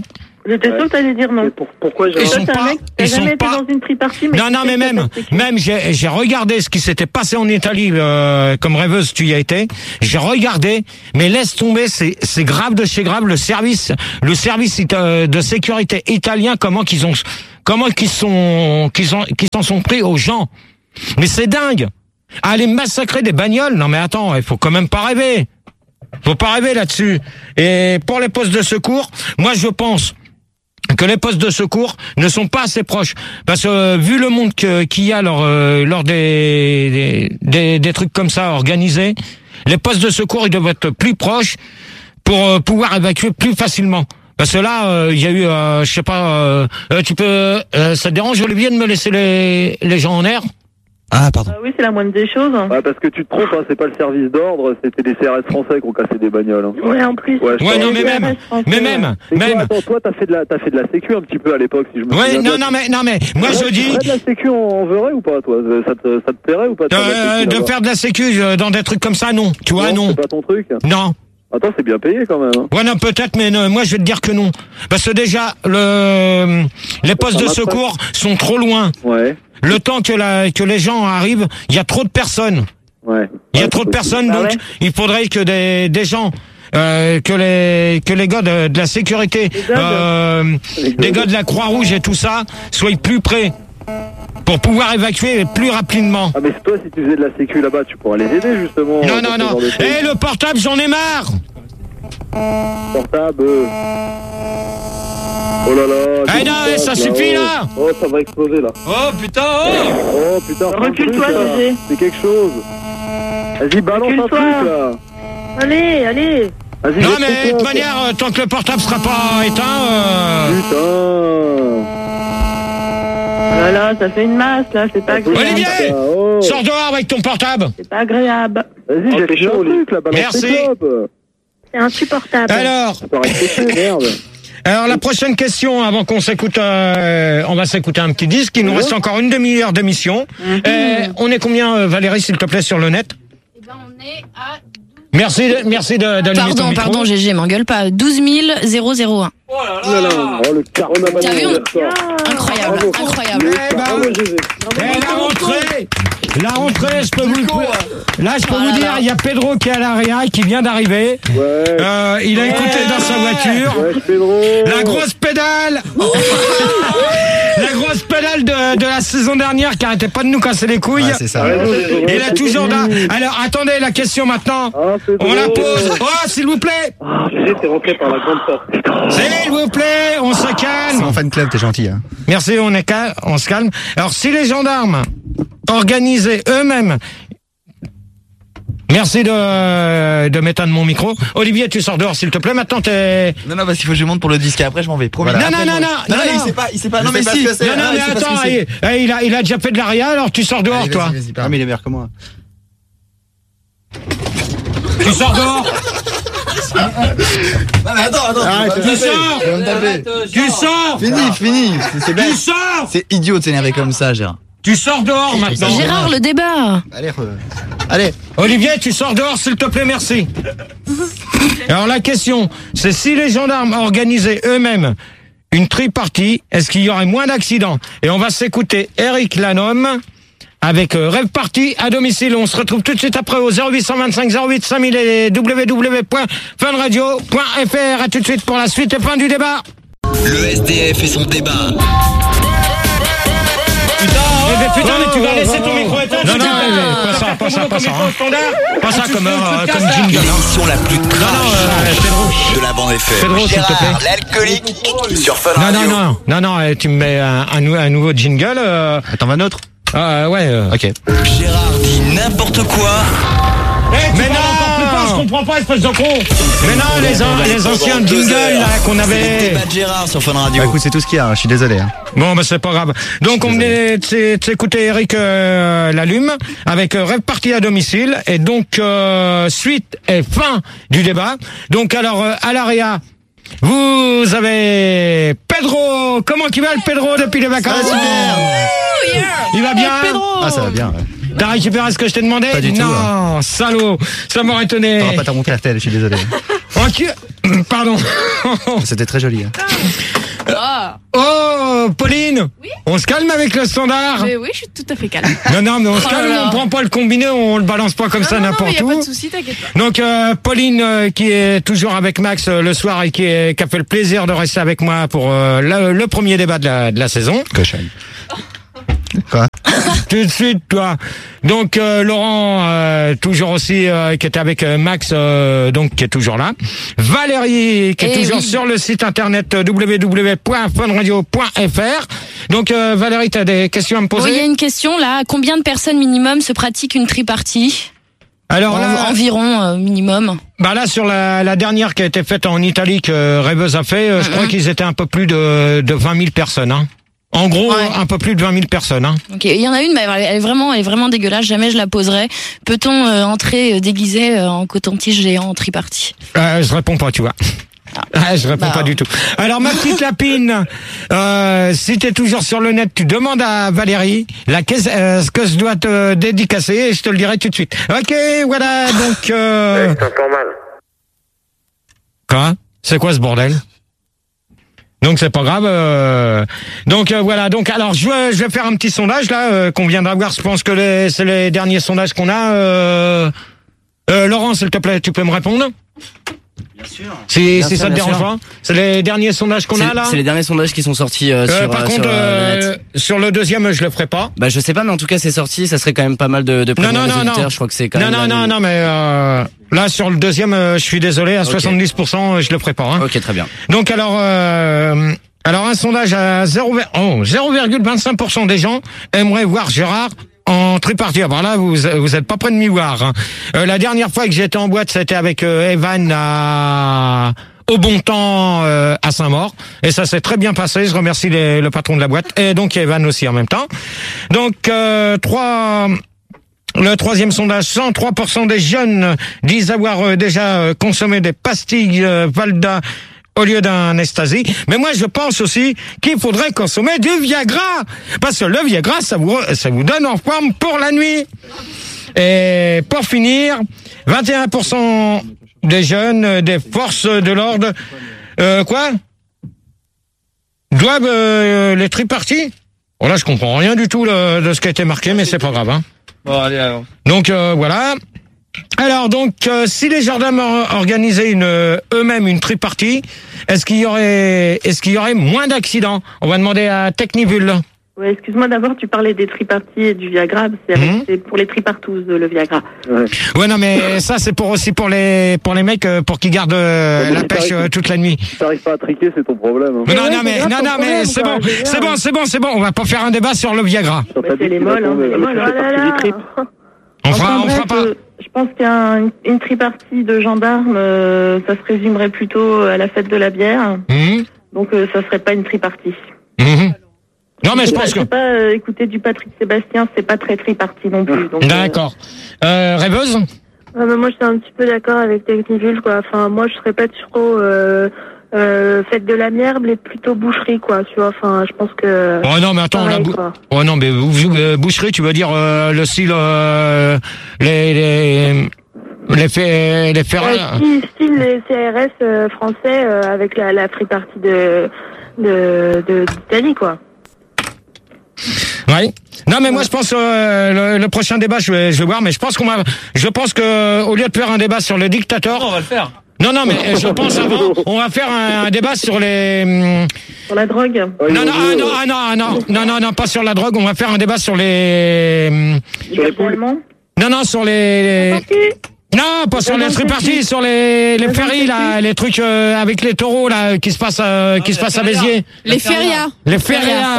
J'étais Ouais. sûre que t'allais dire non. Mais pour- pourquoi j'ai Ils Toi, sont t'es un pas- mec, t'as ils sont jamais été pas- dans une tripartie, mais Non, tu non, sais mais que même, t'as sécu. même, j'ai, j'ai regardé ce qui s'était passé en Italie, euh, comme rêveuse tu y as été. J'ai regardé, mais laisse tomber, c'est, c'est grave de chez grave, le service, le service ita- de sécurité italien, comment qu'ils ont, comment qu'ils sont, qu'ils ont, qu'ils s'en sont pris aux gens. Mais c'est dingue. Aller massacrer des bagnoles, non mais attends, il faut quand même pas rêver. Faut pas rêver là-dessus. Et pour les postes de secours, moi je pense que les postes de secours ne sont pas assez proches. Parce que euh, vu le monde que, qu'il y a lors, euh, lors des, des, des, des trucs comme ça organisés, les postes de secours ils doivent être plus proches pour euh, pouvoir évacuer plus facilement. Parce que là, euh, il y a eu, euh, je sais pas, euh, euh, tu peux, euh, ça te dérange Olivier de me laisser les, les gens en air? Ah, pardon. Ah oui, c'est la moindre des choses. Ouais, parce que tu te trompes, hein, c'est pas le service d'ordre, c'était des C R S français qui ont cassé des bagnoles. Hein. Ouais, en plus. Ouais, je Ouais, pense. non, mais même, mais même, C'est quoi, même. attends, toi, t'as fait de la, t'as fait de la sécu un petit peu à l'époque, si je me Ouais, souviens non, bien. non, mais, non, mais, moi Ouais, je tu dis, ferais de la sécu en, en verrais ou pas, toi? Ça te, ça te plairait ou pas de faire de la euh, sécu, de là-bas faire de la sécu euh, dans des trucs comme ça, non. Tu vois, non. C'est pas ton truc? Non. Attends, c'est bien payé quand même. Hein. Ouais, non, peut-être, mais non, moi je vais te dire que non. Parce que déjà, le, les postes de secours sont trop loin. Ouais. Le temps que, la, que les gens arrivent, il y a trop de personnes. Ouais. Il y a Ouais, trop de c'est personnes, Ah donc ouais. il faudrait que des, des gens, euh, que les que les gars de, de la sécurité, Les gars de- euh, Les gars des de- gars de la Croix-Rouge et tout ça, soient plus près pour pouvoir évacuer plus rapidement. Ah, mais toi, si tu faisais de la sécu là-bas, tu pourrais les aider justement. Non, dans non, ce non. genre de Eh, choses. le portable, j'en ai marre. Portable. euh. Oh là là. Eh des non, eh, ça portables, suffit, oh. là. Oh, ça va exploser là. Oh putain, oh Oh putain. fais un Recule-toi, truc, là. Gégé. C'est quelque chose. Vas-y, balance un Recule-toi. truc là. Allez, allez. Vas-y, Non, jette mais ton de toute pote. manière, euh, tant que le portable sera pas éteint, euh... Putain. Oh là là, ça fait une masse, là, c'est pas agréable. Olivier, Ah, oh. sors dehors avec ton portable. C'est pas agréable. Vas-y, Oh, j'ai t'es fait un chaud, truc là, balance Merci. tes clopes. C'est insupportable. Alors, Ça paraît pété, merde. alors la prochaine question, avant qu'on s'écoute, euh, on va s'écouter un petit disque. Il nous Ouais. reste encore une demi-heure d'émission. Euh, on est combien, euh, Valérie, s'il te plaît, sur le net? Eh ben, on est à... Merci, de, merci de, d'allumer ton Pardon, micro. pardon, G G, m'engueule pas. douze mille un. Oh là Oh là là là. Oh le carton à T'as vu, on- Ah, Incroyable, Bravo. incroyable. Eh ben, Bravo, Gégé. eh, la rentrée, la rentrée, je peux vous le, là, je peux Oh vous là dire, là. il y a Pedro qui est à l'arrière, qui vient d'arriver. Ouais. Euh, il a écouté dans sa voiture. Ouais, Pedro. La grosse pédale La grosse pédale de, de la saison dernière qui arrêtait pas de nous casser les couilles. Ouais, c'est ça. Raison, Gégé. Il est toujours là. Alors, attendez, la question maintenant. Ah, Pedro. On la pose. Oh, s'il vous plaît. Ah, Gégé, t'es rentré par la grande porte. S'il vous plaît, on se C'est calme. mon fan club, t'es gentil. Hein. Merci, on est cal- on se calme. Alors, si les gendarmes organisaient eux-mêmes. Merci de, de m'éteindre mon micro. Olivier, tu sors dehors, s'il te plaît. Maintenant, t'es... Non, non, parce qu'il faut que je monte pour le disque et après je m'en vais. Promis. Non, non, Après, non, je m'en vais. non, non, non, il non. sait pas, il sait pas. Je Non, mais sais pas si. ce que c'est. Non, non, Ah, mais il sait pas ce attends, que c'est. eh, eh, il a, il a déjà fait de l'aria, alors tu sors dehors, Allez, toi. vas-y, vas-y, parle. Ah, mais il est meilleur que moi. Tu sors dehors. Non, mais attends, attends. Arrête, tu vas tu me taper. sors. Tu vas me taper. Arrête, euh, Tu sors. sors. Fini, fini. C'est- C'est bête. Tu sors. C'est idiot de s'énerver comme ça, Gérard. Tu sors dehors maintenant. Gérard, le débat. Allez, re- allez. Olivier, tu sors dehors, s'il te plaît, merci. Alors la question, c'est si les gendarmes organisaient eux-mêmes une tripartie, est-ce qu'il y aurait moins d'accidents? Et on va s'écouter Eric Lanhomme avec euh, Rêve Party à domicile. On se retrouve tout de suite après au zéro huit vingt-cinq zéro huit cinq mille et w w w point funradio point f r. À tout de suite pour la suite et fin du débat. Le S D F et son débat. Eh ben, putain, mais tu vas laisser ton micro éteint. Non, non, mais pas ça, pas ça, pas ça. hein. Pas ça comme, euh, comme jingle. L'émission la plus Non, non, trash euh, Pedro. de la bande F M. Pedro, s'il te Gérard, plaît. l'alcoolique sur Fun Non, non, Radio. non, non, non, euh, tu me mets un, un, nou- un nouveau jingle. Euh, Attends, un autre. euh, ouais. Euh. Ok. Gérard dit n'importe quoi. Mais non, je comprends pas, espèce de con. Mais non, les, an- les anciens jingles là qu'on C'est le avait. débat de Gérard sur Fun Radio. Bah écoute, c'est tout ce qu'il y a. hein. Je suis désolé. Hein. Bon, bah c'est pas grave. Donc on venait de s'écouter Eric euh, Lallume avec euh, Rêve Party à domicile et donc euh, suite et fin du débat. Donc alors euh, à l'Aria, vous avez Pedro. Comment il va le Pedro depuis les vacances? Il va bien. Ah, ça va bien. Ouais. T'as récupéré ce que je t'ai demandé? Pas du tout, Non, salaud. Ça m'aurait étonné. T'auras pas ta montre R T L, je suis désolé. On Ok. Pardon. C'était très joli. Hein. Oh. Oh, Pauline. Oui. On se calme avec le standard. Mais oui, je suis tout à fait calme. Non, non, mais on se Oh calme, là là. on prend pas le combiné, on le balance pas comme non, ça non, n'importe non, où. y a pas de souci, t'inquiète pas. Donc euh, Pauline euh, qui est toujours avec Max euh, le soir et qui, est, qui a fait le plaisir de rester avec moi pour euh, le, le premier débat de la, de la saison. Cochonne. Quoi? Tout de suite, toi. Donc euh, Laurent, euh, toujours aussi euh, qui était avec euh, Max, euh, donc qui est toujours là. Valérie, qui est Eh toujours oui. sur le site internet euh, w w w point fun radio point f r. Donc euh, Valérie, t'as des questions à me Bon, il poser? y a une question là. Combien de personnes minimum se pratique une tripartie? Alors là, En- Environ euh, minimum. bah là sur la, la dernière qui a été faite en Italie que Rêveuse a fait, euh, je Mhm. crois qu'ils étaient un peu plus de, de vingt mille personnes. Hein. En gros, Ouais. un peu plus de vingt mille personnes. Hein. Ok, il y en a une, mais elle est vraiment, elle est vraiment dégueulasse. Jamais je la poserai. Peut-on euh, entrer euh, déguisé euh, en coton-tige géant en tripartie? Euh, je réponds pas, tu vois. Ah, je réponds Bah, pas du tout. Alors ma petite lapine, euh, si t'es toujours sur le net, tu demandes à Valérie la caisse, euh, ce que je dois te dédicacer et je te le dirai tout de suite. Ok, voilà, donc... Euh... Ouais, t'entends mal. Quoi? C'est quoi ce bordel? Donc c'est pas grave. Euh... Donc euh, voilà. Donc alors je vais, je vais faire un petit sondage là euh, qu'on vient d'avoir. Je pense que les, c'est les derniers sondages qu'on a. Euh... Euh, Laurent, s'il te plaît, tu peux me répondre? Bien sûr. Si, Bien si sûr, ça te bien dérange sûr. pas. C'est les derniers sondages qu'on C'est- a là. C'est les derniers sondages qui sont sortis euh, Euh, sur, par euh, contre, sur, euh, le euh, net. sur le deuxième, je le ferai pas. Bah je sais pas, mais en tout cas c'est sorti. Ça serait quand même pas mal de, de Non, prévenir non, les non, auditeurs. non. Je crois que c'est quand Non, même. non, la- non, non, mais euh, là sur le deuxième, euh, je suis désolé, à Ok. soixante-dix pour cent, je le ferai pas. Hein. Ok, très bien. Donc alors, euh, alors un sondage à zéro, oh, zéro virgule vingt-cinq pour cent des gens aimeraient voir Gérard en tripartie. Alors là, vous vous êtes pas près de m'y voir. Hein. Euh, la dernière fois que j'étais en boîte, c'était avec euh, Evan à au bon temps euh, à Saint-Maur, et ça s'est très bien passé. Je remercie les, le patron de la boîte et donc Evan aussi en même temps. Donc euh, trois. Le troisième sondage, cent trois pour cent des jeunes disent avoir euh, déjà euh, consommé des pastilles euh, Valda au lieu d'un Ecstasy. Mais moi, je pense aussi qu'il faudrait consommer du Viagra. Parce que le Viagra, ça vous, ça vous donne en forme pour la nuit. Et pour finir, vingt et un pour cent des jeunes euh, des forces de l'ordre, euh, quoi? Doivent euh, les triparties? Bon, là, je comprends rien du tout là, de ce qui a été marqué, mais c'est pas grave, hein. Bon, allez, alors. Donc euh, voilà. Alors donc, euh, si les gendarmes or- organisaient une, euh, eux-mêmes une tripartie, est-ce qu'il y aurait, est-ce qu'il y aurait moins d'accidents? On va demander à Technivul. Ouais, excuse-moi, d'abord, tu parlais des triparties et du Viagra. C'est, avec- Mhm. c'est pour les tripartous, le Viagra. Ouais, non, mais ça c'est pour aussi pour les pour les mecs euh, pour qu'ils gardent euh, Ouais, mais la si pêche t'arrives- euh, toute la nuit. Si t'arrives pas à triquer, c'est ton problème. Hein. Mais non, ouais, non, c'est mais grave non, ton non, mais problème, c'est quoi, bon, je veux dire. c'est bon, c'est bon, c'est bon. On va pas faire un débat sur le Viagra. Sur ta Ouais, c'est bite les qui va molles, hein, tomber, les elle molles. fait Oh là partie là. du trip. On fera, Enfin, on fera bref, pas. euh, je pense qu'une une tripartie de gendarmes, euh, ça se résumerait plutôt à la fête de la bière. Mhm, Donc, euh, ça serait pas une tripartie. mhm. Non, mais je sais pense pas, que. sais pas euh, écouter du Patrick Sébastien, c'est pas très tripartie non plus. donc, euh, D'accord. Euh, Rêveuse. Ouais, mais moi, je suis un petit peu d'accord avec Technivul, quoi. Enfin, moi, je serais pas trop euh, euh, fête de la bière, mais plutôt boucherie, quoi. Tu vois, enfin, je pense que. Oh non, mais attends, pareil, la bou- quoi. oh non, mais vous, vous, euh, boucherie, tu veux dire euh, le style euh, les les les faits les faits. Euh, style, style les C R S euh, français euh, avec la, la free party de de de- d'Italie, quoi. Ouais. Non, mais moi je pense euh, le, le prochain débat, je vais je vais voir, mais je pense qu'on va, je pense que au lieu de faire un débat sur le dictateur, Non, on va le faire. non, non, mais je pense avant, on va faire un, un débat sur les. hum, Sur la drogue. Non, non, ah, non, ah, non, ah, non, non, non, non, pas sur la drogue. On va faire un débat sur les. hum, Sur les poules. Non, non, sur les. Non, pas sur les triparties, sur les les ferries là, les trucs euh, avec les taureaux là qui se passent euh, qui se passent à Béziers. Les férias. Les férias,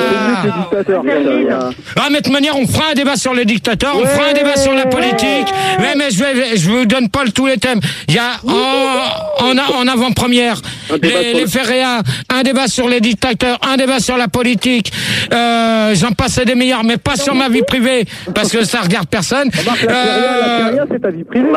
voilà. Ah, mais de toute manière, on fera un débat sur les dictateurs, on fera un débat sur la politique. Mais, mais je vais, je vous donne pas le- tous les thèmes. Il y a en, en, a- en avant-première les, les férias, un débat sur les dictateurs, un débat sur la politique. Euh, j'en passe des meilleurs, mais pas sur ma vie privée parce que ça regarde personne. Euh, c'est ta vie privée.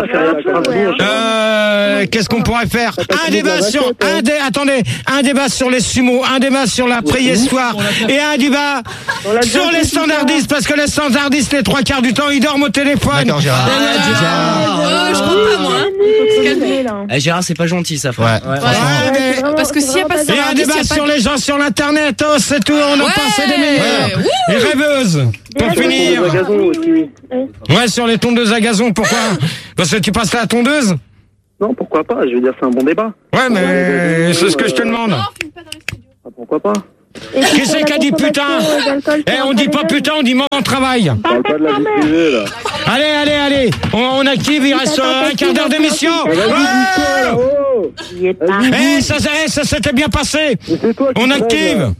euh, qu'est-ce qu'on pourrait faire? Un débat sur, un dé, attendez, un débat sur les sumos, un débat sur la préhistoire et un débat sur les standardistes parce que les standardistes les trois quarts du temps ils dorment au téléphone. D'accord, Gérard. Et voilà. Oh, je crois pas, moi. Eh, Gérard, c'est pas gentil, ça, frère. Ouais. Ouais, mais- Parce que s'il y a pas Il y a un d'indice, débat il y a pas sur de- les gens sur l'internet, oh, c'est tout, on a Ouais. passé des meilleurs. Les rêveuses, pour finir. Le gazon aussi. Ouais, sur les tondeuses à gazon, pourquoi? Parce que tu passes la tondeuse? Non, pourquoi pas? Je veux dire, c'est un bon débat. Ouais, mais c'est ce que je te demande. Ah, pourquoi pas? Qui c'est qui a dit putain? Eh, on dit pas putain, on dit moment de travail. On parle pas de la vie privée, là. Allez, allez, allez, on, on active, il reste euh, un quart d'heure d'émission. Ouais. Oh Eh, ça, ça, ça s'était bien passé. Mais c'est toi qui On te active. rêves.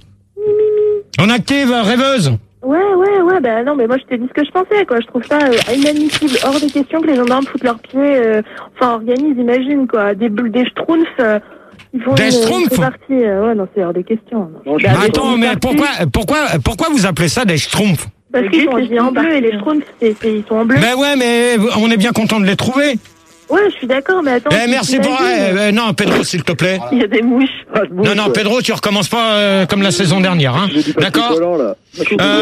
On active, euh, rêveuse. Ouais, ouais, ouais, bah non, mais moi je t'ai dit ce que je pensais, quoi. Je trouve ça euh, inadmissible, hors de question que les gendarmes foutent leurs pieds, euh, enfin organisent, imagine, quoi. Des boules, des schtroumpfs, euh, ils font Des une- schtroumpfs C'est parti, euh, ouais, non, c'est hors de question. Non. Mais attends, mais pourquoi, pourquoi, pourquoi vous appelez ça des schtroumpfs? Parce qu'ils sont habillés en bleu et les schtroumpfs, c'est, c'est- ils sont en bleu. Ben ouais, mais on est bien content de les trouver. Ouais, je suis d'accord, mais attends. Eh, merci pour... t'imagines, eh, eh, non, Pedro, s'il te plaît. Il y a des mouches. Non, non, Pedro, tu recommences pas euh, comme la saison dernière, hein. D'accord. Collant, là. Je suis désolé,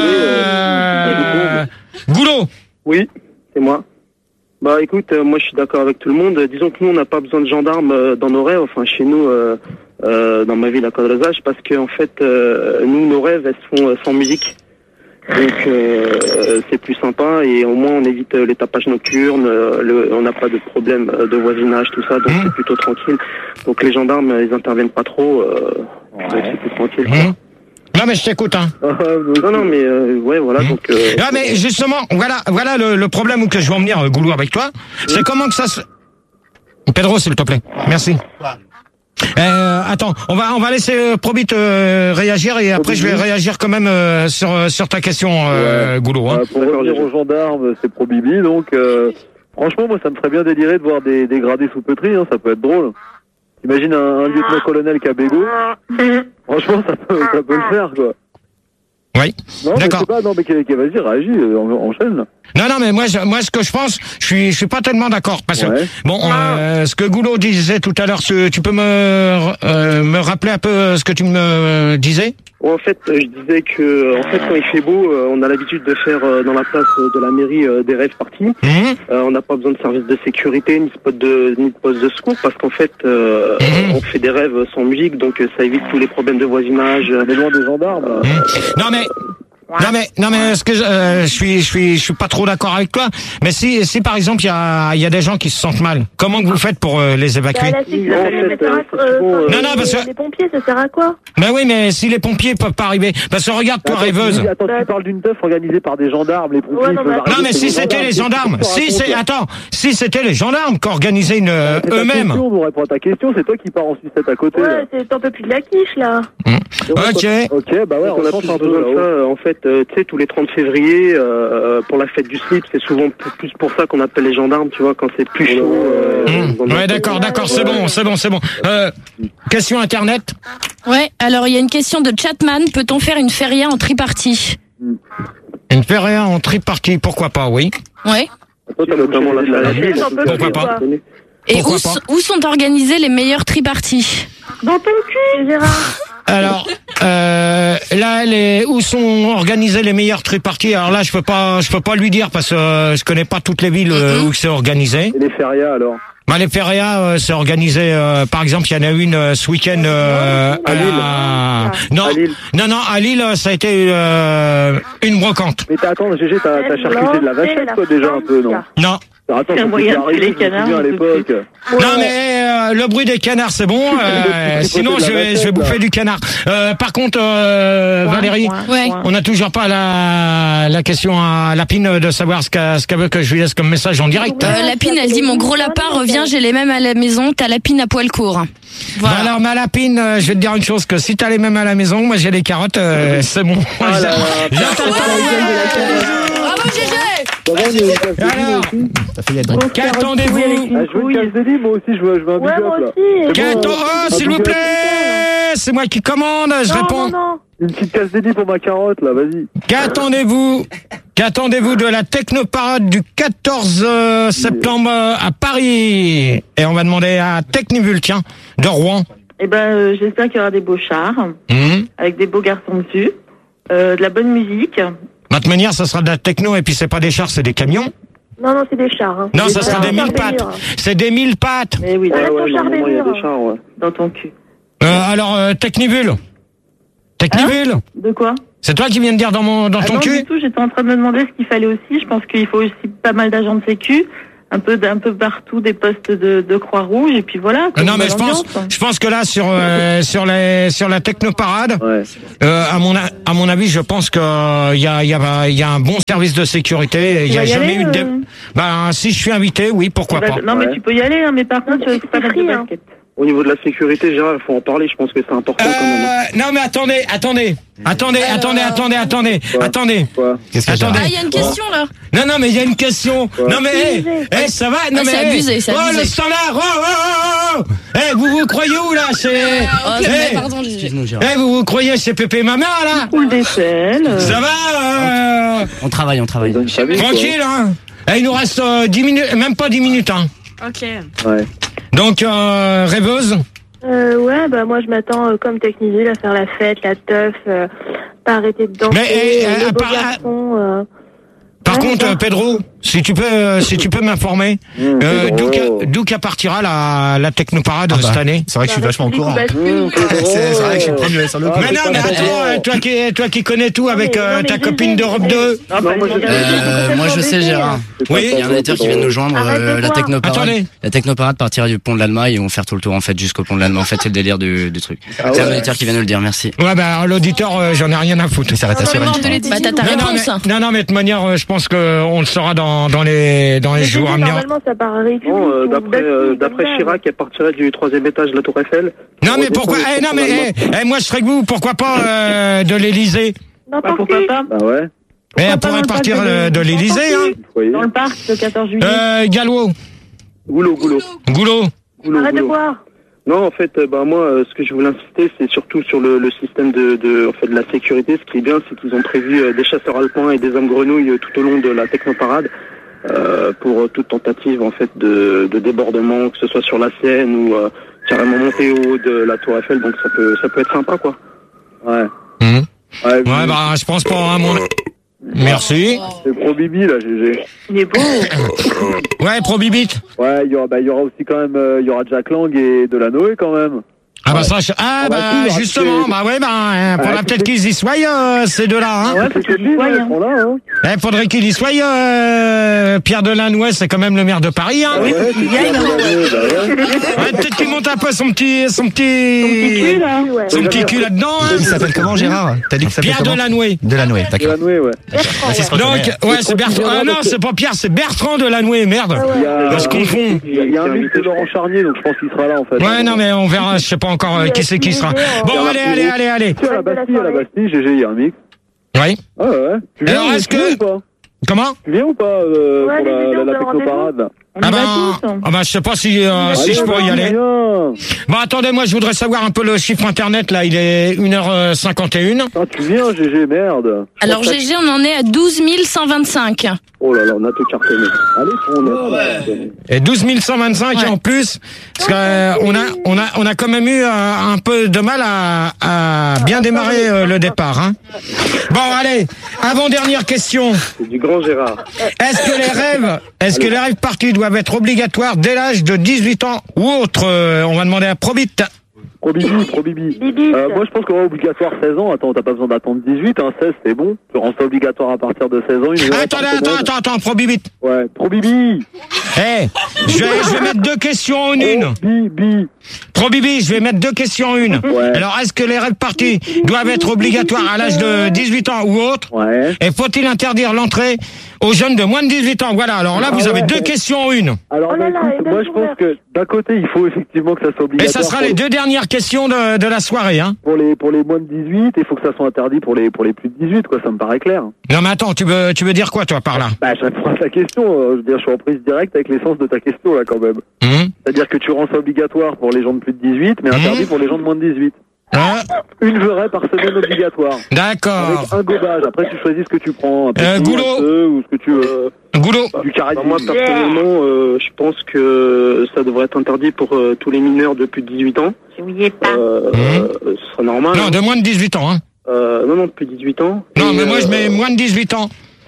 Euh... Goulot. Oui, c'est moi. Bah écoute, euh, moi je suis d'accord avec tout le monde. Disons que nous on n'a pas besoin de gendarmes euh, dans nos rêves, enfin chez nous, euh, euh, dans ma ville à Cadrezage, parce que en fait, euh, nous nos rêves elles se font euh, sans musique. Donc euh, c'est plus sympa et au moins on évite euh, les tapages nocturnes, euh, le, on n'a pas de problème euh, de voisinage, tout ça, donc Mmh. c'est plutôt tranquille. Donc les gendarmes euh, ils interviennent pas trop, euh, donc c'est plus tranquille. quoi. Mmh. Non, mais je t'écoute, hein. Non non mais euh, ouais voilà Mmh. donc. Euh, Ah, mais justement, voilà, voilà le, le problème où que je veux en venir, euh, Goulot, avec toi. C'est comment que ça se... Pedro, s'il te plaît. Merci. Euh, attends, on va on va laisser euh, Probit euh, réagir et après je vais réagir quand même euh, sur euh, sur ta question, euh, Goulot. Hein. Euh, pour revenir aux gendarmes, c'est pro Bibi, donc euh, franchement, moi, ça me ferait bien délirer de voir des, des gradés sous pétri, hein, ça peut être drôle. Imagine un, un lieutenant-colonel qui a bégo. Franchement, ça peut, ça peut le faire, quoi. Oui. Non, mais D'accord. c'est pas, non, mais qu'est- qu'est- vas-y, réagis, euh, en- enchaîne. là. Non, non, mais moi, je, moi, ce que je pense, je suis, je suis pas tellement d'accord parce que Ouais. bon, euh, ce que Goulot disait tout à l'heure, ce- tu peux me euh, me rappeler un peu ce que tu me disais? En fait, euh, je disais que, en fait, quand il fait beau, euh, on a l'habitude de faire euh, dans la place euh, de la mairie euh, des rêves parties. Mmh. Euh, on n'a pas besoin de service de sécurité ni de spot de ni de poste de secours parce qu'en fait, euh, Mmh. on fait des rêves sans musique, donc euh, ça évite tous les problèmes de voisinage. On est loin des gendarmes. là. Mmh. Non mais. Non mais non mais ce que je, euh, je suis je suis je suis pas trop d'accord avec toi. Mais si si par exemple il y a il y a des gens qui se sentent mal, comment que vous faites pour euh, les évacuer? Bah, là, c'est que En ça, fait, mais ça sert à euh, quoi, c'est euh, souvent, euh, Non, non, parce que- Les pompiers, ça sert à quoi? Ben oui, mais si les pompiers peuvent pas arriver, parce que regarde toi Attends, rêveuse. tu- Attends, tu parles d'une teuf organisée par des gendarmes, les pompiers. Ouais, ils non, peuvent mais- arriver, Non mais c'est si des c'était les gendarmes, qu'est-ce que tu si c'est racontes, là attends, si c'était les gendarmes qui organisaient une euh, C'est ta eux-mêmes. question, on répond à ta question, c'est toi qui pars en sucette à côté. là. Ouais, c'est- t'en peux plus de la quiche, là. Ok. Ok, bah ouais, Donc, on on a change plus un peu besoin de ça. là-haut. euh, En fait, euh, tu sais, tous les trente février, euh, pour la fête du slip, c'est souvent p- plus pour ça qu'on appelle les gendarmes, tu vois, quand c'est plus chaud. euh, Mmh. dans le- Ouais d'accord d'accord c'est bon c'est bon c'est bon. Euh, question internet. Ouais, alors il y a une question de Chatman. Peut-on faire une feria en tripartie? Une feria en tripartie, pourquoi pas, oui. Ouais. Toi, t'as notamment la La salade. ville, on peut Pourquoi plus, pas quoi. Et Pourquoi où, pas s- où sont organisées les meilleures triparties? Dans ton cul, Gérard. Alors euh, là, les, où sont organisées les meilleures triparties? Alors là, je peux pas, je peux pas lui dire parce que euh, je connais pas toutes les villes euh, où c'est organisé. Et les férias, alors? Bah, les férias, euh, c'est organisé. euh, par exemple, il y en a une euh, ce week-end euh, À Lille. la- Non, À Lille. non, non, à Lille, ça a été euh, une brocante. Mais t'as, attends, Gégé, t'as, t'as charcuté de la vachette, toi, déjà, un peu, non? Non. Attends, C'est un ça moyen s'est de arrivé, tuer les je me souviens, canards, à l'époque. Non mais euh, le bruit des canards c'est bon. euh, sinon je vais, je vais bouffer du canard. Euh, par contre euh, Valérie, Ouais. on n'a toujours pas la la question à Lapine de savoir ce qu'elle ce qu'elle veut que je lui laisse comme message en direct. Euh, Lapine, elle dit mon gros lapin revient, j'ai les mêmes à la maison. T'as Lapine à poil court. Bah Voilà. alors ma Lapine, euh, je vais te dire une chose que si t'as les mêmes à la maison, moi j'ai les carottes, euh, c'est bon. J'attends Bravo G G. Alors, Ça fait être drôle. qu'attendez-vous? Ah, je veux une casse délit, moi aussi, je veux, je veux un big Ouais, up, moi là. aussi. C'est bon, Qu'attends- hein. oh, Un s'il big vous up. plaît, c'est moi qui commande, je Non, réponds. non, non. Une petite casse délit pour ma carotte, là, vas-y. Qu'attendez-vous Qu'attendez-vous de la Technoparade du quatorze septembre à Paris? Et on va demander à Technivul, tiens, de Rouen. Eh ben, euh, j'espère qu'il y aura des beaux chars, Hum. avec des beaux garçons dessus, euh, de la bonne musique. De toute manière, ça sera de la techno et puis c'est pas des chars, c'est des camions. Non, non, c'est des chars. Hein. Non, Des ça sera chars. des mille Chars pattes. murs. C'est des mille pattes. Mais oui, Ah, Ouais, ton ouais, char des normalement, il y a murs. des chars, ouais. dans ton cul. Euh, alors, euh, Technivule. Technivule. De quoi? C'est toi qui viens de dire dans mon dans Ah ton non, cul. du tout, j'étais en train de me demander ce qu'il fallait aussi. Je pense qu'il faut aussi pas mal d'agents de sécu, un peu d'un peu partout des postes de, de Croix-Rouge, et puis voilà. Euh, Non mais je pense, je pense que là sur euh, sur les sur la technoparade, euh, à mon a- à mon avis, je pense que il y a il y a il y a un bon service de sécurité. Il y Tu a vas y jamais aller, eu de. dé- euh Ben si je suis invité, oui, pourquoi Bah, pas. non, mais tu peux y aller, hein, mais par contre, il faut pas mettre de basket. Au niveau de la sécurité, Gérard, il faut en parler, je pense que c'est important quand même. Euh, non mais attendez, attendez, attendez, attendez, attendez, attendez, attendez. Qu'est-ce qu'il y a, Attendez. Ah, il y a une question là. Non, non, mais il y a une question. Non, mais, hé, hey, ça va? Non, Ah, mais, c'est hey. abusé, c'est Oh, abusé. le standard! Oh, oh, oh, oh! Eh, vous vous croyez où, là? C'est, Oh, Eh, mais pardon, Gégé. Excuse-nous, Gérard. eh, vous vous croyez chez Pépé Maman, là? Poule d'aisselle. euh, Ça va, euh, On travaille, on travaille. tranquille, hein? Eh, il nous reste euh, dix minutes, même pas dix minutes, hein. Ok. Ouais. Donc, euh, rêveuse? Euh, ouais, bah moi je m'attends euh, comme Techniville à faire la fête, la teuf, euh, pas arrêter de danser, Mais, eh, euh, eh, le à beau part- garçon. Euh... Par Ouais, contre, bah. euh, Pedro, si tu peux, euh, si tu peux m'informer, Mmh, euh, Pedro. d'où qu'a- d'où qu'à partira la, la technoparade Ah bah, cette année? C'est vrai que je suis Bah, vachement au République courant. ou Bastille, Mmh, ou- Pedro. C'est c'est vrai que je suis le premier sur le coup. Mais non, mais attends, euh, toi qui, toi qui connais tout avec mais- euh, non, mais ta Gégé, copine d'Europe mais- deux. non, Non, pas moi, les je- gens- Euh, moi je sais, Gérard. Oui. Il y a un auditeur qui vient de nous joindre, Arrête de euh, la boire. technoparade. Attendez. La technoparade partira du pont de l'Alma et ils vont faire tout le tour en fait jusqu'au pont de l'Alma. En fait, c'est le délire du, du truc. Ah C'est un ouais. auditeur qui vient de le dire, merci. Ouais, bah, l'auditeur, euh, j'en ai rien à foutre. Il s'arrête à Non, Suresnes. non, mais Bah, t'as ta Non, non, réponse. mais, non, non, mais de toute manière, euh, je pense qu'on le saura dans, dans les, dans les Mais jours à Gégé, venir. normalement ça part à République. Non, euh, ou d'après Bastille, euh, comme d'après d'hab. Chirac, elle partirait du troisième étage de la Tour Eiffel. Non, mais Redescendre pourquoi, sur eh, non, son mais, allemand. eh, eh, moi, je serais que vous, pourquoi pas, euh, de l'Élysée? Non, Bah, pourquoi pas? Bah ouais. Eh, Pourquoi elle pas dans pourrait le partir parc de euh, de l'Élysée? l'Élysée, hein. Vous voyez. Dans le parc, le quatorze juillet. Euh, Gallo, Goulot, goulot. Goulot. Goulot, Arrête de goulot. boire. Non, en fait, euh, bah moi, euh, ce que je voulais insister, c'est surtout sur le, le système de, de, en fait, de la sécurité. Ce qui est bien, c'est qu'ils ont prévu euh, des chasseurs alpins et des hommes grenouilles euh, tout au long de la technoparade euh, pour euh, toute tentative, en fait, de, de débordement, que ce soit sur la Seine ou euh, carrément monter au haut de la Tour Eiffel. Donc ça peut, ça peut être sympa, quoi. Ouais. Mhm. Ouais, Ouais, bah, je pense pas, hein, mon... Merci. C'est Pro Bibi, là, Gégé. Il est beau. Ouais, Probibit. Ouais, il y aura, bah, il y aura aussi quand même, euh, il y aura Jack Lang et Delanoë quand même. Ah bah ça, je- ah Ah bah, bah si, il y aura justement, que- bah ouais, bah hein, faudra Ah, peut-être c'est- qu'ils y soient euh, ces deux-là. Hein. Ouais, C'est faut qu'il y Kevin, soit, ils hein. seront là, hein. Eh, faudrait qu'il y soit. Euh, Pierre Delannoy, c'est quand même le maire de Paris. Hein. oui, Ouais, faut qu'il y c'est aille, Pierre hein. Delanoë, bah ouais. Ouais, peut-être qu'il monte un peu son petit, son petit, Ton petit cul, là. Ouais. son petit cul là-dedans. Hein. Il s'appelle comment, Gérard? T'as dit que ça s'appelle Pierre comment? Delannoy. Delannoy, d'accord. Delanoë, ouais. Donc, ouais, c'est Bertrand. Ah non, c'est pas Pierre, c'est Bertrand Delannoy. Merde. Il y a, Là, je confonds. il y a, il y a un mix de Laurent Charnier, donc je pense qu'il sera là, en fait. Ouais, non, mais on verra. Je sais pas encore euh, qui c'est qui sera. Bon, allez, allez, allez, allez. Tu sais, à la Bastille, à la Bastille, Gégé, il y a un mix. Oui. Ah ouais. Tu viens, Alors, tu est-ce viens que- ou pas? Comment? Tu viens ou pas euh, Ouais, pour les la, vidéos la, la de technoparade là? On Ah y va bah, tous. ah bah, je sais pas si, euh, si Allez, je pourrais y vas-y, aller. viens. Bon, attendez, moi, je voudrais savoir un peu le chiffre internet, là. Il est une heure cinquante et une. Ah, tu viens, Gégé, merde. Alors Gégé, on en est à douze mille cent vingt-cinq. Oh là là, on a tout cartonné. Allez, on là. Et douze mille cent vingt-cinq Ouais. en plus. Parce que, euh, on a, on a, on a quand même eu euh, un peu de mal à, à bien démarrer euh, le départ, hein. Bon, allez. Avant-dernière question. C'est du grand Gérard. Est-ce que les rêves, est-ce que les rêves partis doivent être obligatoires dès l'âge de dix-huit ans ou autre? Euh, On va demander à Probit. Pro Bibi, Pro Bibi. Bibi. Euh, moi, je pense qu'on va obligatoire seize ans. Attends, t'as pas besoin d'attendre dix-huit, hein. seize, c'est bon. Tu rends ça obligatoire à partir de seize ans. Une heure Attendez, par attends, semaine. attends, attends, Probibit. Ouais, Pro Bibi. Eh, je vais, je vais mettre deux questions en une. Bibi. Probibi, je vais mettre deux questions en une. Ouais. Alors, est-ce que les rêves partis doivent être obligatoires à l'âge de dix-huit ans ou autre? Ouais. Et faut-il interdire l'entrée aux jeunes de moins de dix-huit ans? Voilà, alors là, vous Ah avez ouais. deux questions en une. Alors, Oh là bah, là, écoute, et moi, deux je pense jours. que d'un côté, il faut effectivement que ça soit Et obligatoire. ça sera pour les deux dernières questions de, de la soirée, hein. Pour les, pour les moins de dix-huit, il faut que ça soit interdit pour les, pour les plus de dix-huit, quoi. Ça me paraît clair. Non, mais attends, tu veux, tu veux dire quoi, toi, par là? Bah, je réponds à ta question. euh, Je veux dire, je suis en prise directe avec l'essence de ta question, là, quand même. Hum C'est-à-dire que tu rends ça obligatoire pour les gens de plus de dix-huit, mais interdit Mmh. pour les gens de moins de dix-huit. Hein? Une vraie par semaine obligatoire. D'accord. Avec un gobage. Après, tu choisis ce que tu prends. Un petit, Euh, Goulot. un peu, ou ce que tu veux. Goulot. Du carré. Bah, moi, personnellement, euh, je pense que ça devrait être interdit pour euh, tous les mineurs de plus de dix-huit ans. Jouiez pas. Euh, Mmh. euh, ce serait normal. Non, de moins de dix-huit ans, hein. Euh, non, non, depuis dix-huit ans. Non, Et, mais moi, je euh, mets moins de dix-huit ans.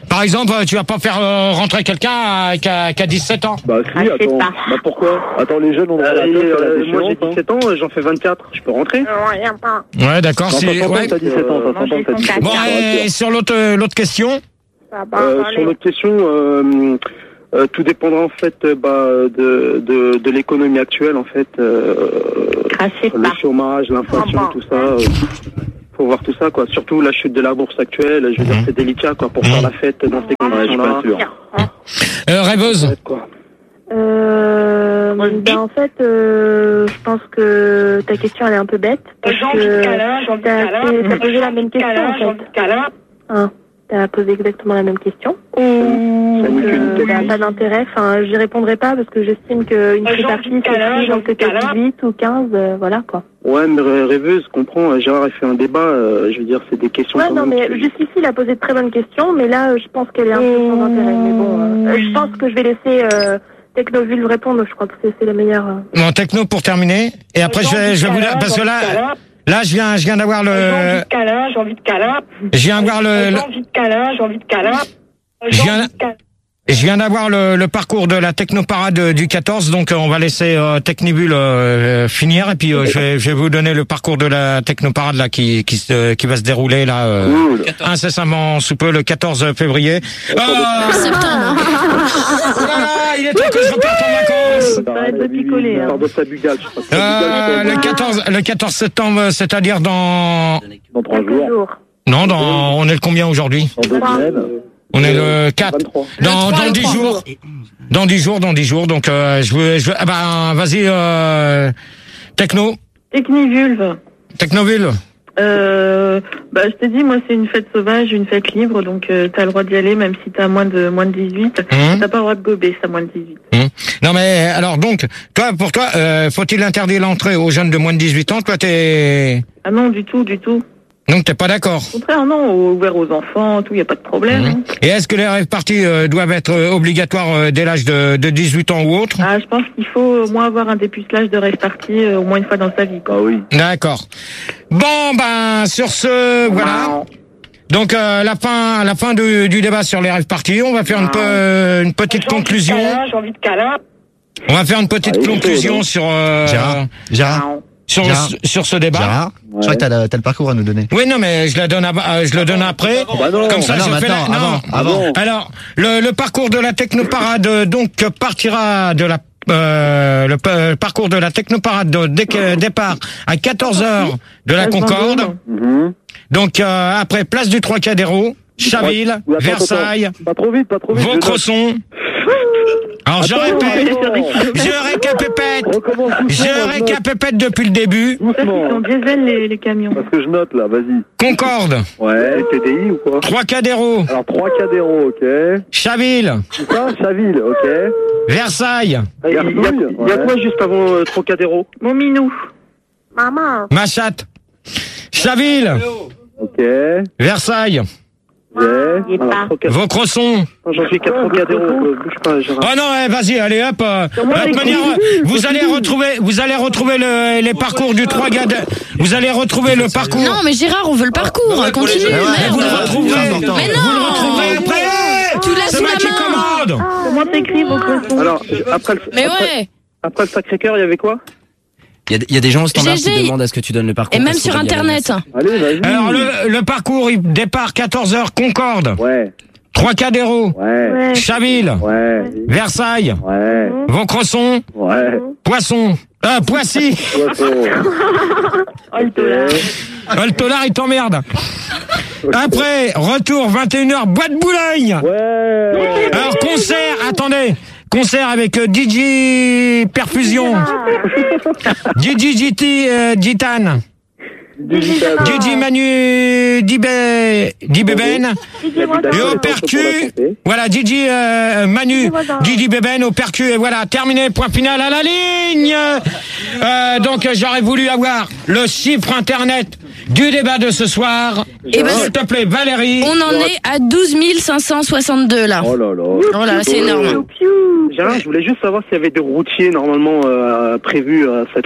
Par exemple, tu vas pas faire euh, rentrer quelqu'un à- qui a, qui a dix-sept ans. Bah si, attends. Bah pourquoi? Attends, les jeunes, on a Euh, la et, tête, euh, la moi j'ai déchéance, dix-sept ans, j'en fais vingt-quatre, je peux rentrer? Ouais, d'accord. hein. Non, c'est- ça s'entend ouais. que t'as dix-sept ans, ça s'entend que t'as dix-sept ans. Bon, et sur l'autre euh, l'autre question. Euh, sur notre question, euh, euh, tout dépendra en fait euh, bah, de, de, de l'économie actuelle en fait, euh, le chômage, l'inflation, tout ça. Euh, faut voir tout ça quoi. Surtout la chute de la bourse actuelle. Je veux dire, c'est délicat quoi pour faire la fête dans ces conditions-là. Euh, rêveuse. Euh, ben en fait, euh, je pense que ta question elle est un peu bête parce que t'as t'as posé la même question en fait. Hein, t'as posé exactement la même question. Donc, euh, ça n'a pas d'intérêt. Enfin, j'y répondrai pas parce que j'estime qu'une tripartie c'est pris dans peut-être huit ou quinze, euh, voilà quoi. Ouais, mais rê- rêveuse, comprends. Gérard a fait un débat. euh, je veux dire, c'est des questions. Ouais, quand non, même mais qui- jusqu'ici, il a posé de très bonnes questions, mais là, euh, je pense qu'elle est un peu sans intérêt. Mais bon, euh, euh, je pense que je vais laisser euh, Technoville répondre. Je crois que c'est c'est la meilleure. euh. Bon, techno pour terminer. Et après, je vais, je vais vous la- parce que là, là, je viens, je viens d'avoir le. J'ai envie de câlin, j'ai envie de câlin. Je viens d'avoir le. J'ai le- envie de câlin, j'ai envie de câlin. Je viens, je viens d'avoir le, le parcours de la technoparade du quatorze, donc euh, on va laisser euh, Technibule euh, finir et puis euh, je, vais, je vais vous donner le parcours de la technoparade là qui qui, se, qui va se dérouler là euh, incessamment sous peu le quatorze février. Ah, voilà, il est temps que je reparte en vacances. Arrête de picoler. hein. de Sabugale, je crois. Euh, le quatorze le quatorze septembre, c'est-à-dire dans dans trois jours. Non, dans on est le combien aujourd'hui? Dans deux semaines. On est le quatre. Dans, dans dix jours. Dans dix jours, dans dix jours. Donc, euh, je veux, je veux, ah ben, vas-y, euh, Techno. Technivulve. Technoville. Euh, bah, je t'ai dit, moi, c'est une fête sauvage, une fête libre, donc euh, t'as le droit d'y aller, même si t'as moins de moins de dix-huit. Mmh. T'as pas le droit de gober, si t'as moins de dix-huit. Hum. Non, mais, alors, donc, toi, pour toi, euh, faut-il interdire l'entrée aux jeunes de moins de dix-huit ans? Toi, t'es, Ah non, du tout, du tout. donc t'es pas d'accord? Au contraire, non, ouvert aux enfants, tout, y a pas de problème. Hum. hein. Et est-ce que les rêves parties euh, doivent être euh, obligatoires euh, dès l'âge de, de dix-huit ans ou autre? Ah, je pense qu'il faut au moins avoir un dépucelage de rêve parti euh, au moins une fois dans sa vie. Ah oui. D'accord. Bon, ben, sur ce, voilà. Donc, euh, la fin, la fin du, du débat sur les rêves parties. On va faire une, peu, une petite conclusion. J'ai envie de câlin. On va faire une petite conclusion sur, euh, Gérard, Gérard, sur, Gérard. sur ce débat. Gérard, je crois que t'as le, t'as le parcours à nous donner. Oui, non, mais je la donne, à- euh, je le donne après. Bah non. Comme ça, Ah non, je fais la... maintenant, non. avant, avant. Alors, le, le parcours de la technoparade, euh, donc, partira de la, euh, le pa- parcours de la technoparade de dé- départ à quatorze heures de la Concorde. Mhm. Donc, euh, après, place du Trocadéro, Chaville, Attends, attends, Versailles, attends. Pas trop vite, pas trop vite. je note. Vaucresson. Alors, je Attends, répète, attends. je récapépète, Recommence doucement, je moi, je note. récapépète depuis le début. Ils sont Doucement. diesel, les, les camions. Parce que je note là, vas-y. Concorde, Ouais, T D I ou quoi? Trocadéro, Alors trois Cadéro, ok. Chaville, C'est ça, Chaville, ok. Versailles, Il y a, il y a- il y a quoi juste avant euh, Trocadéro? Mon minou. Maman. Machat, Chaville, Ok. Versailles, Yeah. Alors, Trocadéro. Vaucresson. J'en fais quatre Trocadéro. euh, Bouge pas, Gérard. Oh non, eh, vas-y, allez hop. euh, de toute manière, euh, vous allez retrouver, vous allez retrouver le, les parcours du trois gars. de- Vous allez retrouver le parcours. Non, mais Gérard, on veut le parcours. Continue, Mais vous le merde. retrouverez. Mais non. Vous le retrouverez après. Tu l'as C'est sous moi la qui main. commande. Comment t'écris, Vaucresson? Alors, je- après le, Mais après, ouais. après le Sacré-Cœur, il y avait quoi? Il y a, il y a des gens au standard G G. qui demandent à ce que tu donnes le parcours. Et même parce sur qu'on va y aller. Internet. Allez, vas-y. Alors le, le parcours, il départ quatorze heures Concorde, Ouais, Trocadéro, ouais, Ouais. Chaville, ouais, Versailles, ouais, Vaucresson, ouais. Poisson, ah Poissy. Poisson. Oh, le tolard. Oh, le tolard, il t'emmerde. Après, retour, vingt et une heures, Bois de Boulogne. Ouais. Alors, concert, attendez. Concert avec euh, D J Perfusion. D J G T euh, Gitan. D J Manu Dibé, Dibében. Et au percu, voilà, D J euh, Manu, D J Beben au percu, et voilà, terminé, point final à la ligne. Euh, donc, j'aurais voulu avoir le chiffre internet du débat de ce soir. Eh ben, S'il te plaît, Valérie. On en est à douze mille cinq cent soixante-deux là. Oh là là. Oh là là, c'est énorme. Gérard, je voulais juste savoir s'il y avait des routiers normalement euh, prévus à cette rêve.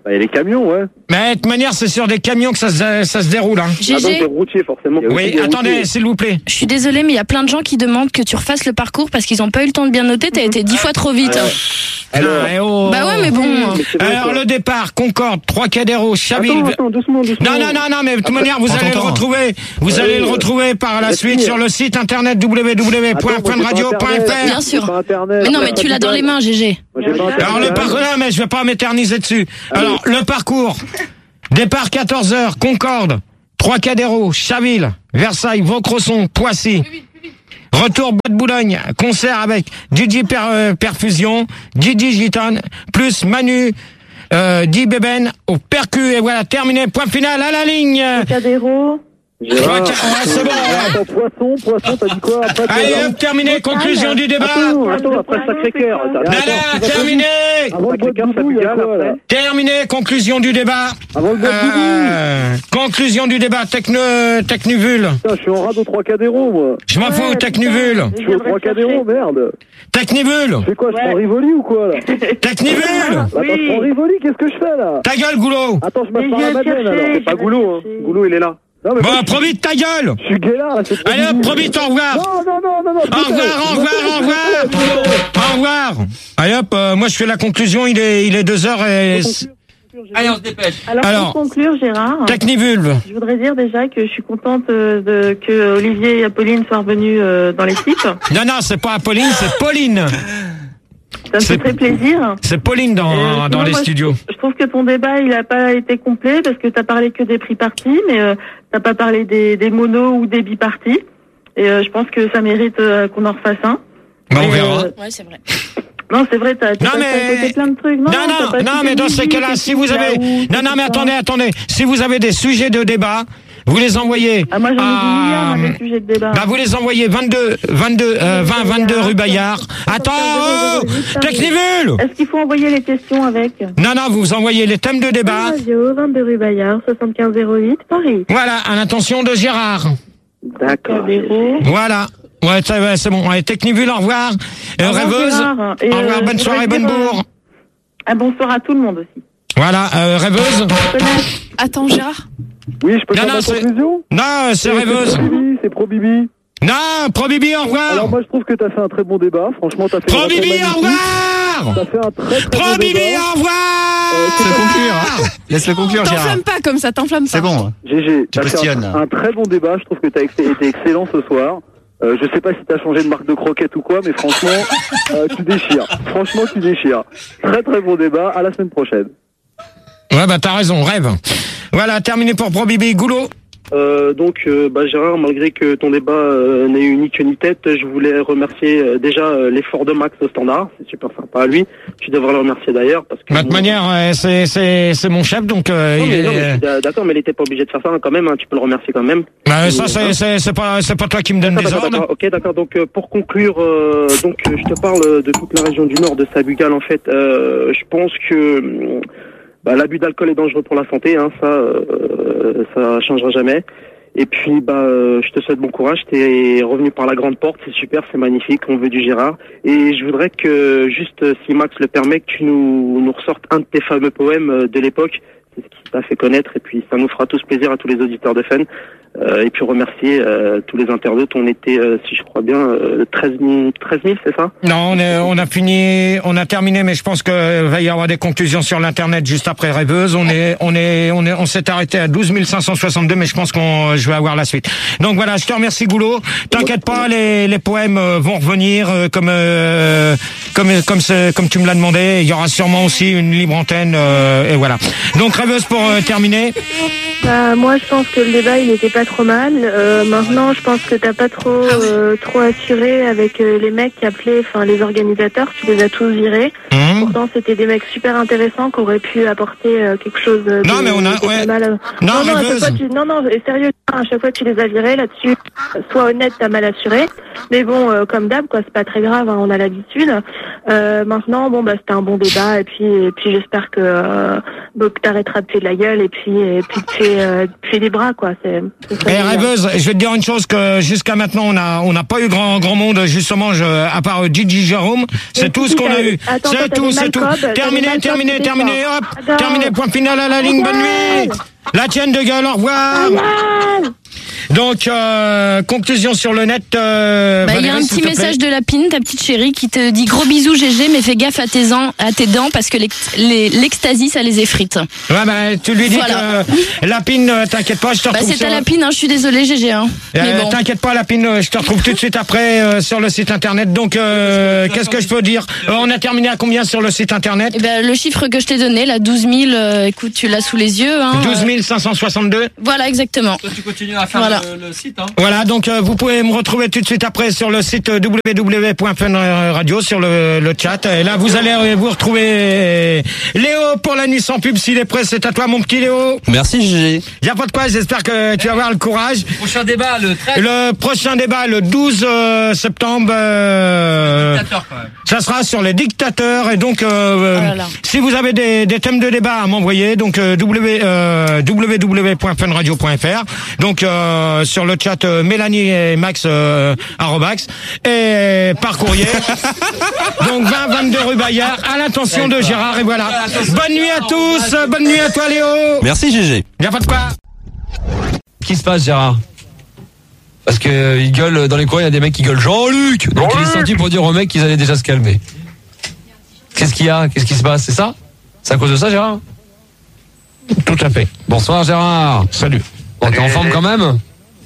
Bah, il y a les camions, ouais. Mais de toute manière, c'est sur des camions que ça se, ça se déroule. Hein. G G. Ah, donc des routiers, forcément. Oui, attendez, s'il vous plaît. Je suis désolée, mais il y a plein de gens qui demandent que tu refasses le parcours parce qu'ils n'ont pas eu le temps de bien noter. T'as été dix fois trop vite. Hein. Alors, eh oh. Bah ouais, mais bon. Alors, le départ, Concorde, Trocadéro, Chaville. Attends, attends, doucement, doucement. Non, non, non, non, mais de toute manière, vous prends allez ton le temps. retrouver. Vous allez le retrouver par la suite sur le site internet w w w point fun radio point f r. Bien sûr. Pas Internet. Mais non, mais tu l'as dans les mains, G G. Moi, j'ai pas Internet. Alors, le parcours, non, mais je vais pas m'éterniser dessus. Alors, le parcours. Départ quatorze heures, Concorde, Trocadéro, Chaville, Versailles, Vaucresson, Poissy. Retour Bois de Boulogne, concert avec Didi per, euh, Perfusion, Didi Gitane, plus Manu, euh, Di Beben au percu, et voilà, terminé, point final à la ligne. Trocadéro. Gérard. Ouais, c'est bon. Attends, poisson, poisson, t'as dit quoi après? Allez hop, terminé, conclusion du débat. Attends, attends, après Sacré-Cœur. Nana, terminé. Avant le Sacré-Cœur, ça me gale, après. Terminé, conclusion du débat. Avant le bois de Euh, conclusion du débat, Techno, Technuvule. Putain, je suis en rade au Trocadéro, moi. Je m'en fous, Technuvule. Je suis au Trocadéro, merde. Technivule. Je fais quoi, je prends Rivoli ou quoi, là? Technivule. Attends, je prends Rivoli, qu'est-ce que je fais, là? Ta gueule, Goulot. Attends, je passe Mais par je la viens Madeleine, chercher, alors. je C'est pas viens Goulot, hein. chercher. Goulot, il est là. Non, mais Bon, moi, je suis- Probit, ta gueule. je suis guélard, là, c'est trop Allez hop, bizarre. Probit, au revoir. Non, non, non, non, non. Au revoir, au revoir, au revoir. Au revoir. Allez hop, euh, moi je fais la conclusion, il est, il est deux heures et... Allez, on se dépêche. Alors, Alors, pour conclure, Gérard, Technivulve. je voudrais dire déjà que je suis contente euh, de, que Olivier et Apolline soient revenus euh, dans l'équipe. Non, non, c'est pas Apolline, c'est Pauline. Ça me C'est- fait très plaisir. C'est Pauline dans, Euh, dans sinon, les moi, studios. Je trouve que ton débat, il a pas été complet parce que t'as parlé que des prix partis, mais euh, t'as pas parlé des, des monos ou des bipartis. Et euh, je pense que ça mérite euh, qu'on en refasse un. Bah, on Et, verra. euh, Ouais, c'est vrai. non, c'est vrai, t'as t'as Non, passé mais- à côté plein de trucs. Non, Non, t'as non, pas non, cité mais dans ces musique, cas-là, et si tout, vous avez... là où, Non, tout non, mais ça. attendez, attendez. Si vous avez des sujets de débat, vous les envoyez Ah, moi, j'en ai à... des milliards, moi, des sujets de débat. Bah, vous les envoyez vingt-deux, vingt-deux, euh, vingt, vingt-deux rue Bayard. Attends, oh, Technivule. Est-ce qu'il faut envoyer les questions avec? Non, non, vous envoyez les thèmes de débat. Radio, vingt-deux rue Bayard, soixante-quinze zéro huit, Paris. Voilà, à l'intention de Gérard. D'accord. Trocadéro. Voilà. Ouais, ça va, c'est bon. Allez, Technivule, au revoir. Euh, Au revoir, rêveuse. Gérard. Et, Au revoir, euh, bonne je soirée, voudrais bonne dire, euh, bourre. Un bonsoir à tout le monde aussi. Voilà, euh, rêveuse. Attends, Gérard. Oui, je peux Non, faire non, ma c'est- conclusion? Non, c'est rêveuse. Pro Bibi, c'est Pro Bibi. Non, Pro Bibi, au revoir. Alors moi je trouve que t'as fait un très bon débat. Franchement t'as fait Pro un débat Bibi, au magnifique. revoir. T'as fait un très très Pro bon Bibi, débat. au revoir. Laisse-le conclure. Hein. Laisse-le conclure, Gérard. T'enflamme pas comme ça, t'enflamme pas. C'est bon. G G, Tu t'as fait postillonnes. un, un très bon débat. Je trouve que t'as ex- été excellent ce soir. Euh, je sais pas si t'as changé de marque de croquette ou quoi, mais franchement, euh, tu déchires. Franchement, tu déchires. Très très bon débat. À la semaine prochaine. Ouais, bah t'as raison, rêve. Voilà, terminé pour Pro Bibi. Goulot. Euh, donc, euh, bah, Gérard, malgré que ton débat euh, n'ait eu ni queue ni tête, je voulais remercier euh, déjà euh, l'effort de Max au standard. C'est super sympa à lui. Tu devrais le remercier d'ailleurs parce que. De toute bon, manière, euh, c'est c'est c'est mon chef, donc euh, non, il mais, est- non, mais je suis d'a- d'accord, mais il était pas obligé de faire ça hein, quand même. Hein, tu peux le remercier quand même. Bah, Et, ça c'est hein. c'est c'est pas c'est pas toi qui me donne Ah, des d'accord, ordres. d'accord. Ok, d'accord. Donc euh, pour conclure, euh, donc euh, je te parle de toute la région du Nord, de Sabugal en fait. Euh, je pense que euh, bah, l'abus d'alcool est dangereux pour la santé, hein, ça, euh, ça changera jamais. Et puis bah, euh, je te souhaite bon courage. T'es revenu par la grande porte, c'est super, c'est magnifique. On veut du Gérard. Et je voudrais que juste, si Max le permet, que tu nous nous ressortes un de tes fameux poèmes euh, de l'époque. C'est ce qui t'a fait connaître et puis ça nous fera tous plaisir à tous les auditeurs de Fun. Euh, et puis remercier euh, tous les internautes. On était, euh, si je crois bien, euh, treize mille, c'est ça? Non, on, est, on a fini, on a terminé, mais je pense que va y avoir des conclusions sur l'internet juste après Rêveuse. On est, on est, on est, on s'est arrêté à douze mille cinq cent soixante-deux, mais je pense qu'on, je vais avoir la suite. Donc voilà, je te remercie Goulot. T'inquiète pas, les, les poèmes euh, vont revenir euh, comme, euh, comme, comme, c'est- comme tu me l'as demandé. Il y aura sûrement aussi une libre antenne euh, et voilà. Donc Rêveuse pour euh, terminer. Bah, moi, je pense que le débat, il était pas trop mal. Euh, maintenant, je pense que t'as pas trop, euh, trop assuré avec euh, les mecs qui appelaient, enfin, les organisateurs. Tu les as tous virés. Mmh. Pourtant, c'était des mecs super intéressants qui auraient pu apporter euh, quelque chose de, Non, mais on a- de ouais. pas mal. Non, non, à chaque Rêveuse. fois, tu, non, non, et sérieux, à chaque fois, tu les as virés là-dessus. Sois honnête, t'as mal assuré. Mais bon, euh, comme d'hab, quoi, c'est pas très grave, hein, on a l'habitude. Euh, maintenant, bon, bah, c'était un bon débat, et puis, et puis, j'espère que, euh, donc t'arrêteras de faire de la gueule et puis et puis tu fais euh, tu fais des bras quoi. C'est. c'est Eh, rêveuse, je vais te dire une chose que jusqu'à maintenant on a on n'a pas eu grand grand monde justement je, à part Gigi Jérôme, c'est Mais tout si, ce qu'on a t'as- eu. attends, C'est t'as tout, des c'est tout. Malcob, t'as des Terminé, Malcob, terminé, c'est terminé. fort. Hop, Attends. terminé. Point final à la ligne. Bonne nuit. La tienne de gueule. Au revoir. Donc euh, conclusion sur le net. Euh, Bah, il y a Valérie, un s'il petit te plaît. message de Lapine, ta petite chérie, qui te dit gros bisous G G, mais fais gaffe à tes, an- à tes dents parce que l'ex- les- l'ecstasy, ça les effrite. Ouais, bah, tu lui dis Voilà. que Lapine, euh, t'inquiète pas, je te Bah, retrouve c'est sur... ta Lapine, hein, je suis désolée G G. Hein. Euh, Mais bon. T'inquiète pas, Lapine, euh, je te retrouve tout de suite après euh, sur le site internet. Donc, euh, qu'est-ce que je peux dire Euh, On a terminé à combien sur le site internet Eh ben, le chiffre que je t'ai donné, là, douze mille, euh, écoute, tu l'as sous les yeux. Hein, douze mille cinq cent soixante-deux. Voilà, exactement. Toi, tu continues à faire Voilà. le, le site, hein. Voilà, donc euh, vous pouvez me retrouver tout de suite après sur le site euh, w w w point fun radio sur le, le chat. Et là, vous allez euh, vous retrouver Léo pour la nuit sans pub. S'il est prêt, c'est à toi, mon petit Léo. Merci G G. Y a pas de quoi, j'espère que tu vas avoir le courage. Prochain débat, le treize. Le prochain débat, le douze euh, septembre, euh, Dictateur, quand même. ça sera sur les dictateurs. Et donc, euh, Oh là là. si vous avez des, des thèmes de débat à m'envoyer, donc euh, w, euh, w w w point fun radio point f r, donc euh, sur le chat euh, Mélanie et Max euh, arrobax, et par courrier. Donc vingt vingt-deux rue Bayard, à l'attention de Gérard. Et voilà. Bonne nuit à tous, bonne nuit à toi Léo. Merci G G. Y a pas de quoi. Qu'est-ce qui se passe, Gérard? Parce que euh, il gueule dans les coins, il y a des mecs qui gueulent Jean-Luc. Donc il est sorti pour dire aux mecs qu'ils allaient déjà se calmer. Qu'est-ce qu'il y a? Qu'est-ce qui se passe? C'est ça? C'est à cause de ça, Gérard? Tout à fait. Bonsoir, Gérard. Salut. Bon, t'es en forme quand même?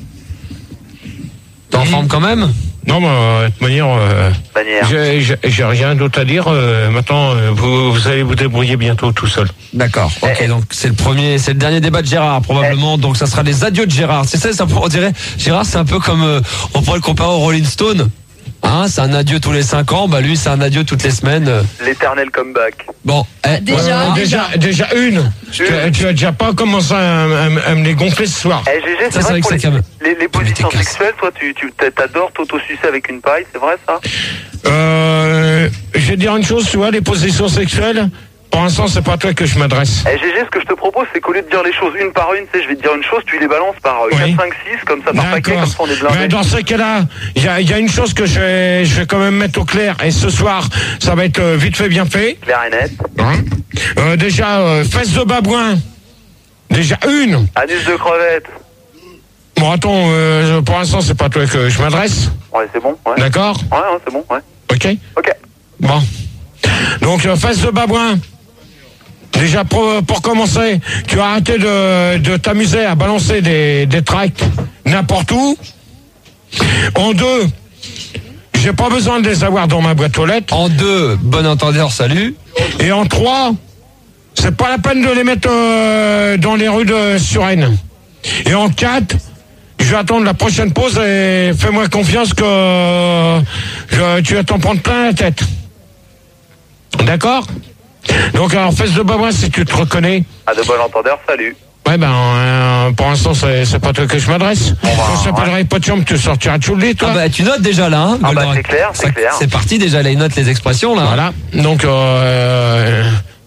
T'es en forme quand même? Non, mais euh, de toute manière, euh, Manière. j'ai- j'ai j'ai rien d'autre à dire. Euh, maintenant, euh, vous, vous allez vous débrouiller bientôt tout seul. D'accord. Ok, donc c'est le premier, c'est le dernier débat de Gérard probablement. Donc ça sera les adieux de Gérard. C'est ça, ça on dirait. Gérard, c'est un peu comme euh, on pourrait le comparer au Rolling Stone. Hein, c'est un adieu tous les cinq ans. Bah lui, c'est un adieu toutes les semaines. L'éternel comeback. Bon, eh, Déjà, Euh, déjà, déjà une. Tu, as- tu as déjà pas commencé à, à- à me les gonfler ce soir. Eh G G, c'est Ça, c'est vrai vrai que pour que les, ça calme. les, les positions casse. sexuelles, toi, tu, tu t'adores t'auto-sucer avec une paille, c'est vrai ça? Euh, je vais te dire une chose, tu vois, les positions sexuelles, pour l'instant, c'est pas à toi que je m'adresse. Eh G G, ce que je te propose, c'est qu'au lieu de dire les choses une par une, tu sais, je vais te dire une chose, tu les balances par euh, Oui. quatre, cinq, six, comme ça, par paquet, D'accord. comme ça on est Mais blindés. dans ce cas-là, il y a, il y a une chose que je vais, je vais quand même mettre au clair. Et ce soir, ça va être euh, vite fait, bien fait. Clair et net. Hein euh, déjà, euh, fesses de babouin. Déjà une. Anus de crevette. Bon, attends, euh, pour l'instant, c'est pas à toi que je m'adresse. Ouais, c'est bon, ouais. D'accord? Ouais, ouais, c'est bon, ouais. Ok? Ok. Bon. Donc, euh, fesses de babouin. Déjà, pour, pour commencer, tu vas arrêter de, de t'amuser à balancer des, des tracts n'importe où. En deux, j'ai pas besoin de les avoir dans ma boîte aux lettres. En deux, bon entendeur, salut. Et en trois, c'est pas la peine de les mettre euh, dans les rues de Suresnes. Et en quatre, je vais attendre la prochaine pause et fais-moi confiance que euh, je- tu vas t'en prendre plein la tête. D'accord? Donc alors, fesses de babouin, si tu te reconnais. À de bon entendeur, salut. Ouais, ben, euh, pour l'instant, c'est, c'est pas toi que je m'adresse. bah, Quand je t'appellerai pas de chambre, tu sortiras de Chouli, toi. Ah bah tu notes déjà là. Hein, Ah bah, Goldorak. c'est clair, c'est Ça- clair. C'est parti déjà, là il note les expressions là. Voilà. Donc, euh,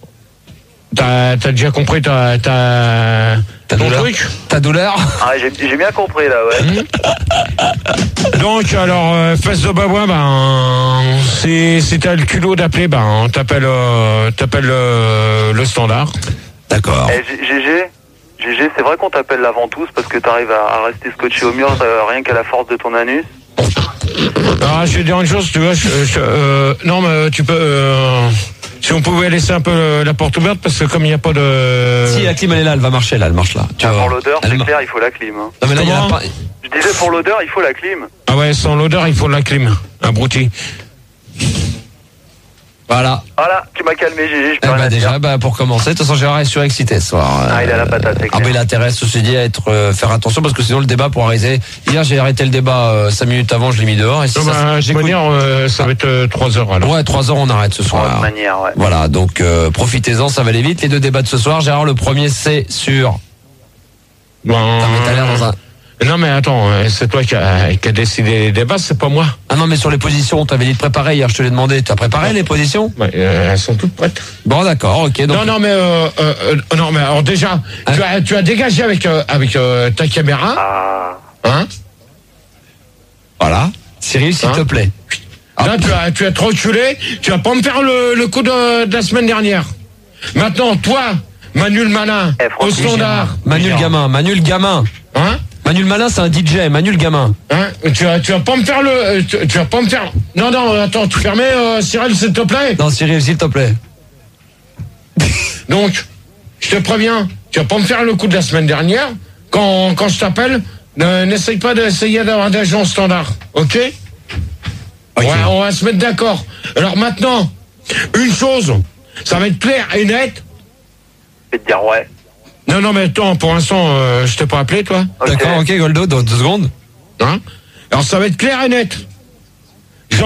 t'as, t'as déjà compris ta, ta, Ta ton douleur. truc? Ta douleur. Ah, j'ai j'ai bien compris là, ouais. Donc, alors, euh, fesses de babouin, ben, si, si t'as le culot d'appeler, ben, t'appelles, euh, t'appelles euh, le standard. D'accord. Eh, G G, G G, c'est vrai qu'on t'appelle la ventouse parce que t'arrives à, à rester scotché au mur euh, rien qu'à la force de ton anus. Ah, je vais te dire une chose, tu vois, je, je- euh, non, mais tu peux, euh, si on pouvait laisser un peu euh, la porte ouverte, parce que comme il n'y a pas de... Si la clim elle est là, elle va marcher là, elle marche là. Tu Ah, vas pour voir. l'odeur, Elle c'est ma- clair, il faut la clim. Hein. Non mais là il y en a Comment pas. Je disais pour l'odeur, il faut la clim. Ah ouais, sans l'odeur, il faut de la clim, abruti. Voilà. Voilà, tu m'as calmé, G G, je Eh peux rien bah dire. déjà, bah pour commencer, de toute façon Gérard est surexcité ce soir. Ah, il a la patate, c'est Ah clair. bah il a intérêt, ceci dit, à être euh, faire attention parce que sinon le débat pourra arrêter. Hier j'ai arrêté le débat euh, cinq minutes avant, je l'ai mis dehors. Et si Non, ça, bah, de toute j'écoute- manière, euh, ça va être euh, trois heures alors. Ouais, trois heures on arrête ce De soir. toute manière, ouais. Voilà, donc euh, profitez-en, ça va aller vite. Les deux débats de ce soir, Gérard, le premier c'est sur. Ben, T'as t'as l'air dans un. Non mais attends, euh, c'est toi qui a, qui a décidé les débats, c'est pas moi. Ah non, mais sur les positions, on t'avait dit de préparer hier, je te l'ai demandé. Tu as préparé les positions? Ouais, euh, elles sont toutes prêtes. Bon, d'accord, ok. Donc... Non, non, mais euh, euh, euh, non, mais alors déjà, Hein tu as, tu as dégagé avec euh, avec euh, ta caméra, hein? Voilà. Cyril, s'il Hein te plaît. Là, tu as, tu as trop reculé. Tu vas pas me faire le, le coup de, de la semaine dernière. Maintenant, toi, Manu le malin, au standard. Manu le gamin, Manu le gamin. Hein? Manu le malin, c'est un D J, Manu le gamin. Hein? Tu vas, tu vas pas me faire le, tu, tu vas pas me faire. Non, non, attends, tu permets, euh, Cyril, s'il te plaît. Non, Cyril, s'il te plaît. Donc, je te préviens, tu vas pas me faire le coup de la semaine dernière. Quand, quand je t'appelle, ne- n'essaye pas d'essayer d'avoir des gens standard, ok? Ok. Ouais, on va se mettre d'accord. Alors maintenant, une chose, ça va être clair et net. Je vais te dire ouais. Non, non, mais attends, pour l'instant, euh, je t'ai pas appelé, toi. D'accord, ok, Goldo, dans deux secondes. Hein? Alors ça va être clair et net.